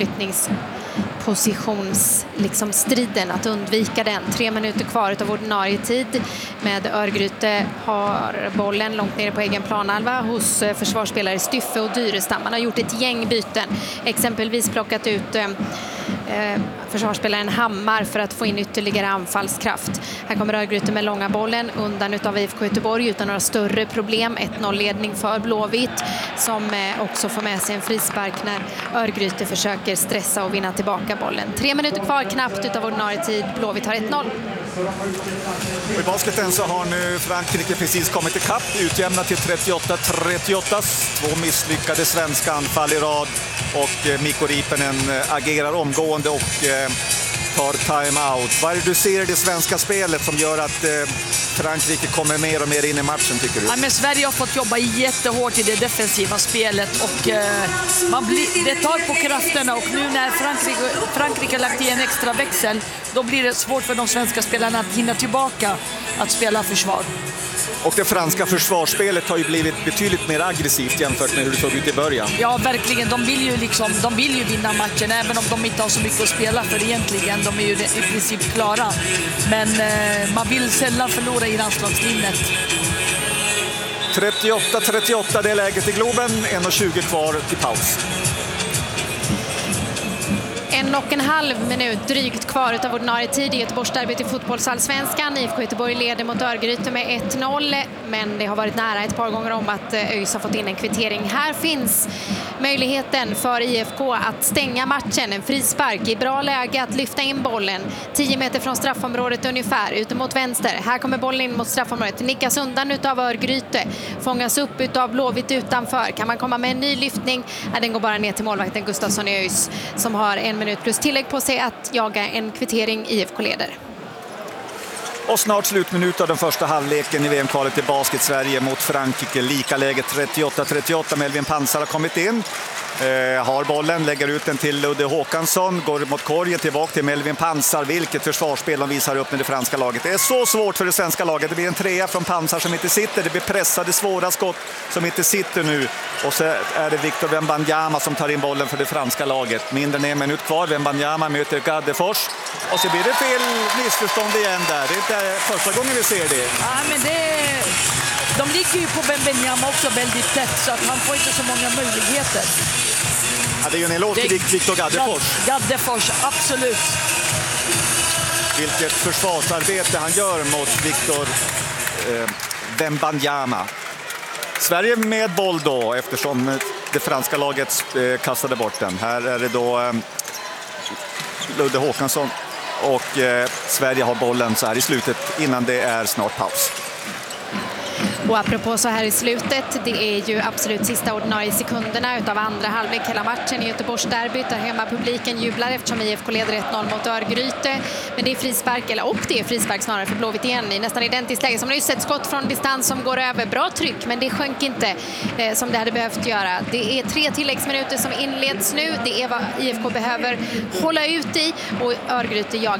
nedflyttningspositions liksom striden att undvika den. Tre minuter kvar av ordinarie tid med Örgryte har bollen långt nere på egen planhalva hos försvarsspelare Styffe och Dyrestam. Man har gjort ett gäng byten, exempelvis plockat ut eh, försvarsspelaren Hammar för att få in ytterligare anfallskraft. Här kommer Örgryte med långa bollen undan utav I F K Göteborg utan några större problem. ett noll-ledning för Blåvitt som eh, också får med sig en frispark när Örgryte försöker stressa och vinna tillbaka bollen. Tre minuter kvar knappt utav ordinarie tid. Blåvitt har ett noll. Och i basketen så har nu Frankrike precis kommit i kapp, utjämnat till trettioåtta trettioåtta. Två misslyckade svenska anfall i rad och eh, Mikko Riippinen eh, agerar omgående och eh, tar time-out. Vad är det du ser i det svenska spelet som gör att eh, Frankrike kommer mer och mer in i matchen, tycker du? Ja, men Sverige har fått jobba jättehårt i det defensiva spelet och eh, man blir, det tar på krafterna och nu när Frankrike, Frankrike lagt i en extra växel, då blir det svårt för de svenska spelarna att hinna tillbaka att spela försvar. Och det franska försvarsspelet har ju blivit betydligt mer aggressivt jämfört med hur det såg ut i början. Ja, verkligen. De vill ju, liksom, de vill ju vinna matchen, även om de inte har så mycket att spela för egentligen. De är ju i princip klara. Men eh, man vill sällan förlora i landslagslinjet. trettioåtta trettioåtta, det är läget i Globen. en tjugo kvar till paus. En och en halv minut drygt kvar utav ordinarie tid i Göteborgsderbyt i fotbollsallsvenskan. I F K Göteborg leder mot Örgryte med ett noll, men det har varit nära ett par gånger om att ÖIS har fått in en kvittering. Här finns möjligheten för I F K att stänga matchen. En frispark i bra läge att lyfta in bollen. tio meter från straffområdet ungefär, ute mot vänster. Här kommer bollen in mot straffområdet. Nickas undan utav Örgryte. Fångas upp utav Blåvitt utanför. Kan man komma med en ny lyftning? Ja, den går bara ner till målvakten Gustafsson i ÖIS som har en minut plus tillägg på sig att jaga en kvittering. I F K leder. Och snart slutminut av den första halvleken i V M-kvalet i basket. Sverige mot Frankrike. Lika läget trettioåtta trettioåtta. Melvin Pansar har kommit in. Eh, har bollen, lägger ut den till Ludde Håkansson. Går mot korgen, tillbaka till Melvin Pansar. Vilket försvarsspel de visar upp med det franska laget. Det är så svårt för det svenska laget. Det blir en trea från Pansar som inte sitter. Det blir pressade, svåra skott som inte sitter nu. Och så är det Victor Wembanyama som tar in bollen för det franska laget. Mindre än en minut kvar. Wembanyama möter Gaddefors. Och så blir det fel missförstånd igen där. Det är inte första gången vi ser det. Ja, men det... De ligger ju på Wembanyama också väldigt tätt så att han får inte så många möjligheter. Ja, det är ju en eloge till Victor Gaddefors. Gaddefors, absolut. Vilket försvarsarbete han gör mot Victor eh, Wembanyama. Sverige med boll då, eftersom det franska laget eh, kastade bort den. Här är det då eh, Ludde Håkansson och eh, Sverige har bollen så här i slutet innan det är snart paus. Och apropå så här i slutet, det är ju absolut sista ordinarie sekunderna utav andra halvlek hela matchen i Göteborgsderbyt där hemma publiken jublar eftersom I F K leder ett noll mot Örgryte. Men det är frispark, eller och det är frispark snarare för Blåvitt igen i nästan identiskt läge. Som har ju sett skott från distans som går över. Bra tryck, men det sjönk inte eh, som det hade behövt göra. Det är tre tilläggsminuter som inleds nu. Det är vad I F K behöver hålla ut i och Örgryte jagar